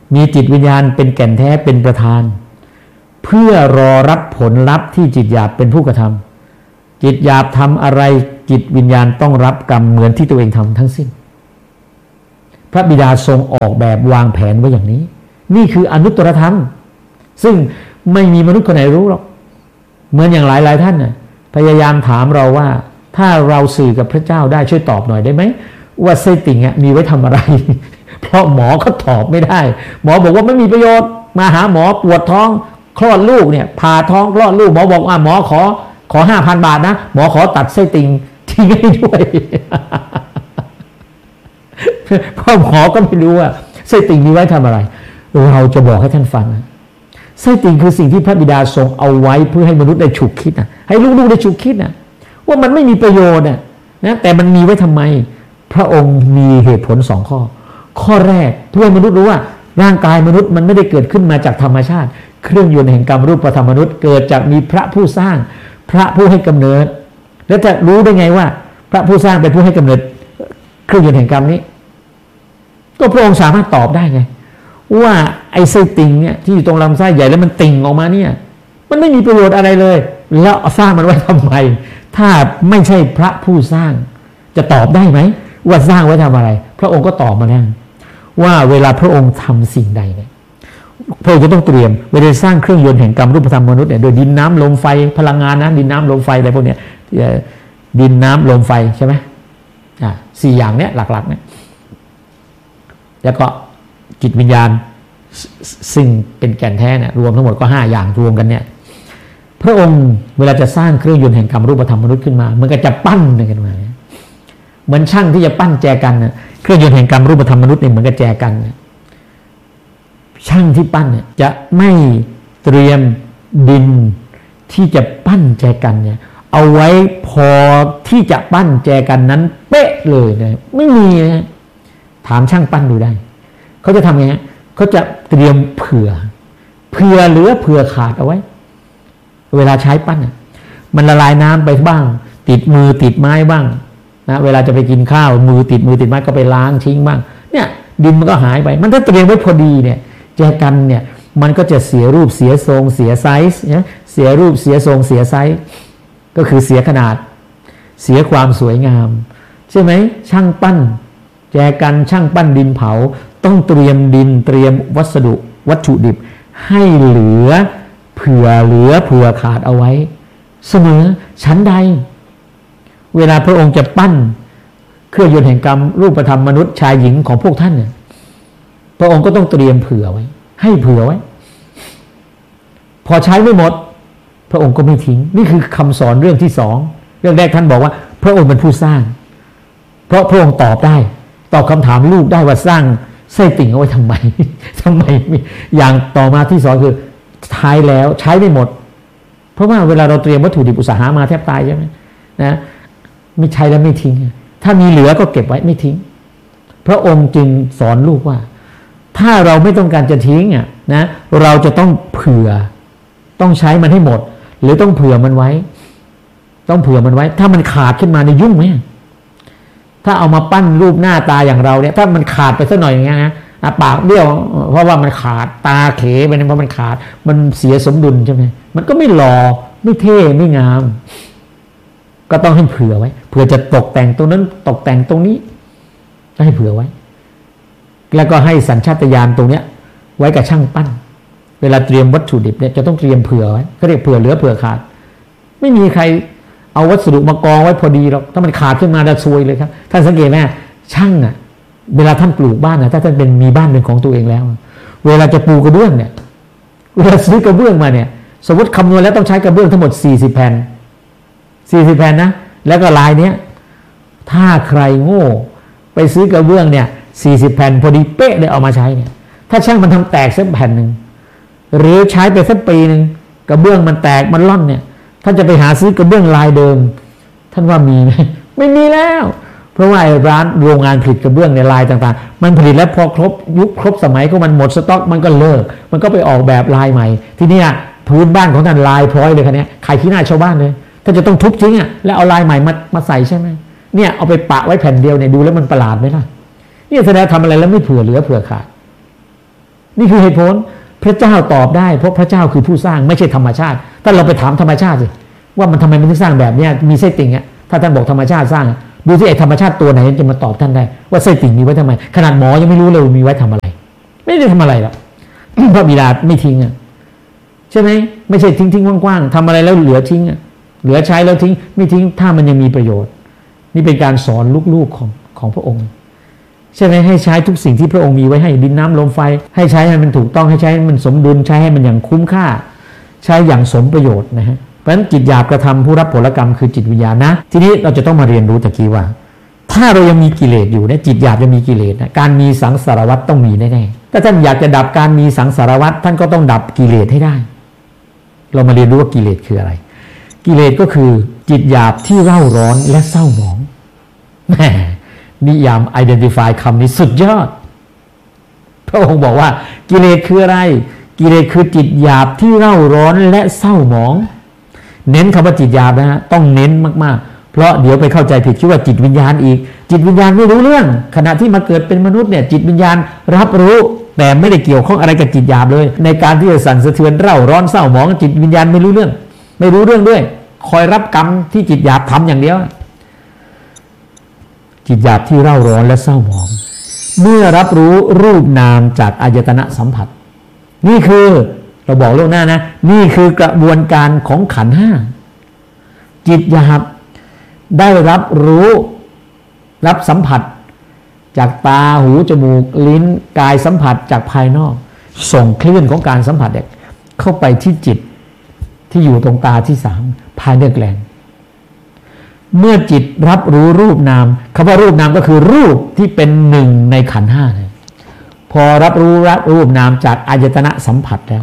มีจิตวิญญาณเป็นแก่นแท้เป็นประธานเพื่อรอรับผลลัพธ์ที่จิตหยาบเป็นผู้กระทำจิตหยาบทำอะไรจิตวิญญาณต้องรับกรรมเหมือนที่ตัวเองทำทั้งสิ้นพระบิดาทรงออกแบบวางแผนไว้อย่างนี้นี่คืออนุตตรธรรมซึ่งไม่มีมนุษย์คนไหนรู้หรอกเหมือนอย่างหลายหลายท่านน่ะพยายามถามเราว่าถ้าเราสื่อกับพระเจ้าได้ช่วยตอบหน่อยได้ไหมว่าไส้ติ่งอ่ะมีไว้ทำอะไร เพราะหมอก็ตอบไม่ได้หมอบอกว่าไม่มีประโยชน์มาหาหมอปวดท้องคลอดลูกเนี่ยผ่าท้องคลอดลูกหมอบอกว่าหมอขอขอห้าพันบาทนะหมอขอตัดไส้ติ่งทิ้งให้ด้วย เพราะหมอก็ไม่รู้ว่าไส้ติ่งมีไว้ทำอะไรเราจะบอกให้ท่านฟังไส้ติ่งคือสิ่งที่พระบิดาทรงเอาไว้เพื่อให้มนุษย์ได้ฉุกคิดนะให้ลูกๆได้ฉุกคิดนะว่ามันไม่มีประโยชน์นะแต่มันมีไว้ทำไมพระองค์มีเหตุผลสองข้อข้อแรกเพื่อให้มนุษย์รู้ว่าร่างกายมนุษย์มันไม่ได้เกิดขึ้นมาจากธรรมชาติเครื่องยนต์แห่งกรรมรูปธรรมมนุษย์เกิดจากมีพระผู้สร้างพระผู้ให้กำเนิดแล้วจะรู้ได้ไงว่าพระผู้สร้างเป็นผู้ให้กำเนิดเครื่องยนต์แห่งกรรมนี้ก็พระองค์สามารถตอบได้ไงว่าไอ้ไส้ติ่งเนี่ยที่อยู่ตรงลำไส้ใหญ่แล้วมันติ่งออกมาเนี่ยมันไม่มีประโยชน์อะไรเลยแล้วสร้างมันไว้ทำไมถ้าไม่ใช่พระผู้สร้างจะตอบได้ไหมว่าสร้างไว้ทำอะไรพระองค์ก็ตอบมาแล้วว่าเวลาพระองค์ทำสิ่งใดเนี่ยพระองค์จะต้องเตรียมเวลาสร้างเครื่องยนต์แห่งกรรมรูปธรรมมนุษย์เนี่ยโดยดินน้ำลมไฟพลังงานนะดินน้ำลมไฟอะไรพวกเนี้ยดินน้ำลมไฟใช่ไหมอ่าสี่อย่างเนี้ยหลักๆเนี่ยแล้วก็จิตวิญญาณซึ่งเป็นแก่นแท้เนี่ยรวมทั้งหมดก็ห้าอย่างรวมกันเนี่ยพระองค์เวลาจะสร้างเครื่องยนต์แห่งกรรมรูปธรรมมนุษย์ขึ้นมามันก็จะปั้นกันมาเหมือนช่างที่จะปั้นแจกันนะเครื่องยนต์แห่งกรรมรูปธรรมมนุษย์เนี่ยเหมือนกับแจกันช่างที่ปั้นเนี่ยจะไม่เตรียมดินที่จะปั้นแจกันเนี่ยเอาไว้พอที่จะปั้นแจกันนั้นเป๊ะเลยนะไม่มีนะถามช่างปั้นดูได้เขาจะทำไงเขาจะเตรียมเผื่อเผื่อเหลือเผื่อขาดเอาไว้เวลาใช้ปั้นมันละลายน้ำไปบ้างติดมือติดไม้บ้างนะเวลาจะไปกินข้าวมือติดมือติดไม้ก็ไปล้างทิ้งบ้างเนี่ยดินมันก็หายไปมันถ้าเตรียมไว้พอดีเนี่ยแจกันเนี่ยมันก็จะเสียรูปเสียทรงเสียไซส์เนี่ยเสียรูปเสียทรงเสียไซส์ก็คือเสียขนาดเสียความสวยงามใช่ไหมช่างปั้นแจกันช่างปั้นดินเผาต้องเตรียมดินเตรียมวัสดุวัตถุดิบให้เหลือเผื่อเหลือเผื่อขาดเอาไว้เสมอชั้นใดเวลาพระองค์จะปั้นเครื่องยนต์แห่งกรรมรูปธรรมมนุษย์ชายหญิงของพวกท่านเนี่ยพระองค์ก็ต้องเตรียมเผื่อไว้ให้เผื่อไว้พอใช้ไม่หมดพระองค์ก็ไม่ทิ้งนี่คือคำสอนเรื่องที่สองเรื่องแรกท่านบอกว่าพระองค์เป็นผู้สร้างเพราะพระองค์ตอบได้ตอบคำถามลูกได้ว่าสร้างไส้ติ่งเอาไว้ทำไมทำไมอย่างต่อมาที่สองคือใช้แล้วใช้ไม่หมดเพราะว่าเวลาเราเตรียมวัตถุดิบอุตสาหะมาแทบตายใช่ไหมนะไม่ใช้แล้วไม่ทิ้งถ้ามีเหลือก็เก็บไว้ไม่ทิ้งพระองค์จึงสอนลูกว่าถ้าเราไม่ต้องการจะทิ้งอ่ะนะเราจะต้องเผื่อต้องใช้มันให้หมดหรือต้องเผื่อมันไว้ต้องเผื่อมันไว้ถ้ามันขาดขึ้นมาในยุ่งไหมถ้าเอามาปั้นรูปหน้าตาอย่างเราเนี่ยถ้ามันขาดไปสักหน่อยอย่างเงี้ยนะปากเบี้ยวเพราะว่ามันขาดตาเขไปเพราะมันขาดมันเสียสมดุลใช่ไหมมันก็ไม่หล่อไม่เท่ไม่งามก็ต้องให้เผื่อไว้เผื่อจะตกแต่งตรงนั้นตกแต่งตรงนี้ก็ให้เผื่อไว้แล้วก็ให้สัญชาตญาณตรงเนี้ยไว้กับช่างปั้นเวลาเตรียมวัตถุดิบเนี่ยจะต้องเตรียมเผื่อไว้เขาเรียกเผื่อเหลือเผื่อขาดไม่มีใครเอาวัสดุมากองไว้พอดีหรอกถ้ามันขาดขึ้นมาจะซวยเลยครับท่านสังเกตไหมช่างอ่ะเวลาท่านปลูกบ้านนะถ้าท่านเป็นมีบ้านเป็นของตัวเองแล้วเวลาจะปูกระเบื้องเนี่ยเวลาซื้อกระเบื้องมาเนี่ยสมมติคำนวณแล้วต้องใช้กระเบื้องทั้งหมดสี่สิบแผ่นสี่สิบแผ่นนะแล้วก็ลายเนี้ยถ้าใครโง่ไปซื้อกระเบื้องเนี่ยสี่สิบแผ่นพอดีเป๊ะเลยเอามาใช้เนี่ยถ้าช่างมันทำแตกสักแผ่นหนึ่งหรือใช้ไปสักปีหนึ่งกระเบื้องมันแตกมันล่อนเนี่ยท่านจะไปหาซื้อกระเบื้องลายเดิมท่านว่ามีไหมไม่มีแล้วเพราะว่าร้านโรงงานผลิตกระเบื้องในลายต่างๆมันผลิตแล้วพอครบยุคครบสมัยก็มันหมดสต็อกมันก็เลิกมันก็ไปออกแบบลายใหม่ที่นี่พื้นบ้านของท่านลายพร้อยเลยคันนี้ขายขี้หน้าชาวบ้านเลยท่านจะต้องทุบทิ้งอ่ะแล้วเอาลายใหม่มามาใส่ใช่ไหมเนี่ยเอาไปปะไว้แผ่นเดียวเนี่ยดูแล้วมันประหลาดไหมล่ะนี่แสดงทำอะไรแล้วไม่เผื่อเหลือเผื่อขาดนี่คือเหตุผลพระเจ้าตอบได้เพราะพระเจ้าคือผู้สร้างไม่ใช่ธรรมชาติถ้าเราไปถามธรรมชาติสิว่ามันทำไมมันถึงสร้างแบบนี้มีไส้ติ่งอ่ะถ้าท่านบอกธรรมชาติสร้างดูที่ไอ้ธรรมชาติตัวไหนจะมาตอบท่านได้ว่าไส้ติ่งมีไว้ทำไมขนาดหมอยังไม่รู้เลยมีไว้ทำอะไรไม่ได้ทำอะไรหรอกพระบิดาไม่ทิ้งอ่ะใช่ไหมไม่ใช่ทิ้งทิ้งกว้างๆทำอะไรแล้วเหลือทิ้งอ่ะเหลือใช้แล้วทิ้งไม่ทิ้งถ้ามันยังมีประโยชน์นี่เป็นการสอนลูกๆของของพระองค์ใช่ไหมให้ใช้ทุกสิ่งที่พระองค์มีไว้ให้ดินน้ำลมไฟให้ใช้ให้มันถูกต้องให้ใช้ให้มันสมดุลใช้ให้มันอย่างคุ้มค่าใช้อย่างสมประโยชน์นะฮะเพราะฉะนั้นจิตหยาบกระทำผู้รับผลกรรมคือจิตวิญญาณนะทีนี้เราจะต้องมาเรียนรู้ตะกี้ว่าถ้าเรายังมีกิเลสอยู่เนี่ยจิตหยาบยังมีกิเลสนะการมีสังสารวัฏต้องมีแน่ๆถ้าท่านอยากจะดับการมีสังสารวัฏท่านก็ต้องดับกิเลสให้ได้เรามาเรียนรู้ว่ากิเลสคืออะไรกิเลสก็คือจิตหยาบที่เร่าร้อนและเศร้าหมองแหมนิยาม identify คำนี้สุดยอดพระองค์บอกว่ากิเลสคืออะไรกิเลสคือจิตหยาบที่เร่าร้อนและเศร้าหมองเน้นคำว่าจิตหยาบนะฮะต้องเน้นมากๆเพราะเดี๋ยวไปเข้าใจผิดคิดว่าจิตวิญญาณอีกจิตวิญญาณไม่รู้เรื่องขณะที่มาเกิดเป็นมนุษย์เนี่ยจิตวิญญาณรับรู้แต่ไม่ได้เกี่ยวข้องอะไรกับจิตหยาบเลยในการที่จะสั่นสะเทือนเร่าร้อนเศร้าหมองจิตวิญญาณไม่รู้เรื่องไม่รู้เรื่องด้วยคอยรับกรรมที่จิตหยาบทำอย่างเดียวจิตหยาบที่เร่าร้อนและเศร้าหมองเมื่อรับรู้รูปนามจากอายตนะสัมผัสนี่คือเราบอกล่วงหน้านะนี่คือกระบวนการของขันธ์ห้าจิตหยาบได้รับรู้รับสัมผัสจากตาหูจมูกลิ้นกายสัมผัสจากภายนอกส่งคลื่นของการสัมผัสเข้าไปที่จิตที่อยู่ตรงตาที่สามภายในแกลงเมื่อจิตรับรู้รูปนามคำว่ารูปนามก็คือรูปที่เป็นหนึ่งในขันธ์ห้าเลยพอรับรู้รับรูปนามจากอายตนะสัมผัสแล้ว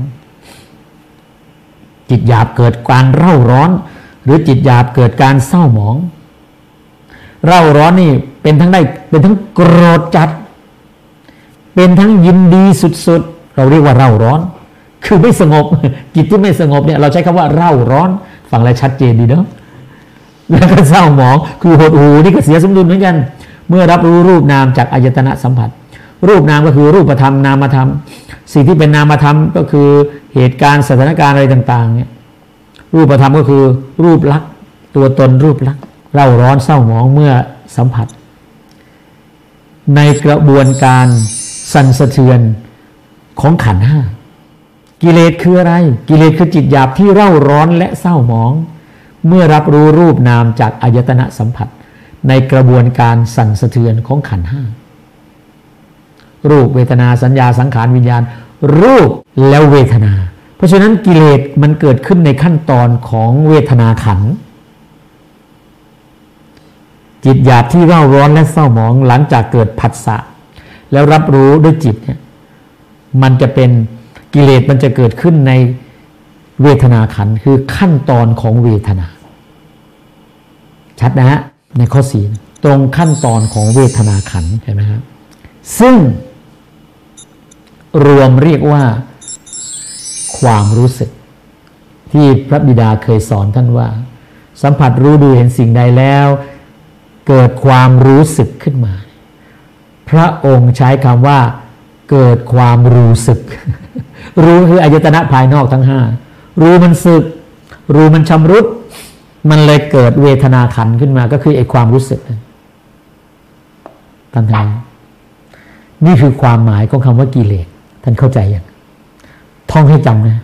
จิตหยาบเกิดการเร่าร้อนหรือจิตหยาบเกิดการเศร้าหมองเร่าร้อนนี่เป็นทั้งได้เป็นทั้งโกรธจัดเป็นทั้งยินดีสุดๆเราเรียกว่าเร่าร้อนคือไม่สงบจิตที่ไม่สงบเนี่ยเราใช้คำว่าเร่าร้อนฟังแล้วชัดเจนดีเนาะแล้วก็เศร้าหมองคือหดหู่นี่ก็เสียสมดุลเหมือนกันเมื่อรับรู้รูปนามจากอายตนะสัมผัสรูปนามก็คือรูปธรรมนามธรรมสิ่งที่เป็นนามธรรมก็คือเหตุการณ์สถานการณ์อะไรต่างๆเนี่ยรูปธรรมก็คือรูปลักษณ์ตัวตนรูปลักษณ์เร่าร้อนเศร้าหมองเมื่อสัมผัสในกระบวนการสั่นสะเทือนของขันธ์ห้ากิเลสคืออะไรกิเลสคือจิตหยาบที่เร่าร้อนและเศร้าหมองเมื่อรับรู้รูปนามจากอายตนะสัมผัสในกระบวนการสั่นสะเทือนของขันธ์ห้ารูปเวทนาสัญญาสังขารวิญญาณรูปแล้วเวทนาเพราะฉะนั้นกิเลสมันเกิดขึ้นในขั้นตอนของเวทนาขันธ์จิตหยาบที่เร่าร้อนและเศร้าหมองหลังจากเกิดผัสสะแล้วรับรู้ด้วยจิตเนี่ยมันจะเป็นกิเลสมันจะเกิดขึ้นในเวทนาขันธ์คือขั้นตอนของเวทนาชัดนะฮะในข้อสี่ตรงขั้นตอนของเวทนาขันธ์เห็นไหมครับซึ่งรวมเรียกว่าความรู้สึกที่พระบิดาเคยสอนท่านว่าสัมผัสรู้ดูเห็นสิ่งใดแล้วเกิดความรู้สึกขึ้นมาพระองค์ใช้คำว่าเกิดความรู้สึกรู้คืออายตนะภายนอกทั้งห้ารู้มันสึกรู้มันชำรุดมันเลยเกิดเวทนาขันธ์ขึ้นมาก็คือไอ้ความรู้สึกท่านท่านนี่คือความหมายของคำว่ากิเลสท่านเข้าใจยังท่องให้จำนะ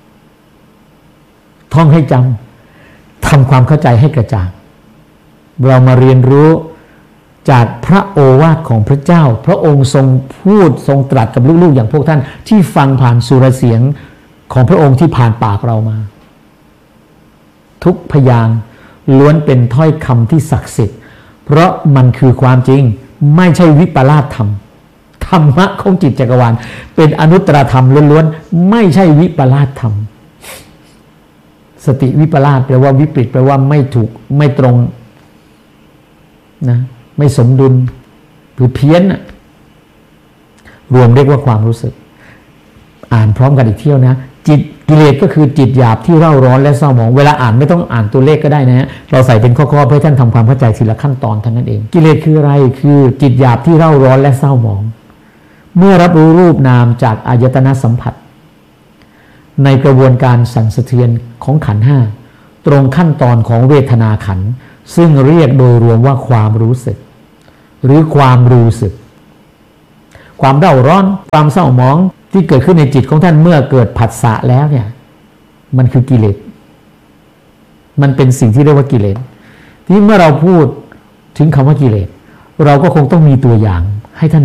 ท่องให้จำทำความเข้าใจให้กระจ่างเรามาเรียนรู้จากพระโอวาทของพระเจ้าพระองค์ทรงพูดทรงตรัสกับลูกๆอย่างพวกท่านที่ฟังผ่านสุรเสียงของพระองค์ที่ผ่านปากเรามาทุกพยางค์ล้วนเป็นถ้อยคำที่ศักดิ์สิทธิ์เพราะมันคือความจริงไม่ใช่วิปลาสธรรมธรรมะของจิตจักรวาลเป็นอนุตตรธรรมล้วนๆไม่ใช่วิปลาสธรรมสติวิปลาสแปลว่าวิปริตแปลว่าไม่ถูกไม่ตรงนะไม่สมดุลหรือเพี้ยนรวมเรียกว่าความรู้สึกอ่านพร้อมกันอีกเที่ยวนะจิตกิเลสก็คือจิตหยาบที่เร่าร้อนและเศร้าหมองเวลาอ่านไม่ต้องอ่านตัวเลขก็ได้นะฮะเราใส่เป็นข้อๆเพื่อให้ท่านทำความเข้าใจทีละขั้นตอนเท่านั้นเองกิเลสคืออะไรคือจิตหยาบที่เร่าร้อนและเศร้าหมองเมื่อรับรู้รูปนามจากอายตนะสัมผัสในกระบวนการสั่นสะเทือนของขันธ์ห้าตรงขั้นตอนของเวทนาขันธ์ซึ่งเรียกโดยรวมว่าความรู้สึกหรือความรู้สึกความเร่าร้อนความเศร้าหมองที่เกิดขึ้นในจิตของท่านเมื่อเกิดผัสสะแล้วเนี่ยมันคือกิเลสมันเป็นสิ่งที่เรียกว่ากิเลสที่เมื่อเราพูดถึงคำว่ากิเลสเราก็คงต้องมีตัวอย่างให้ท่าน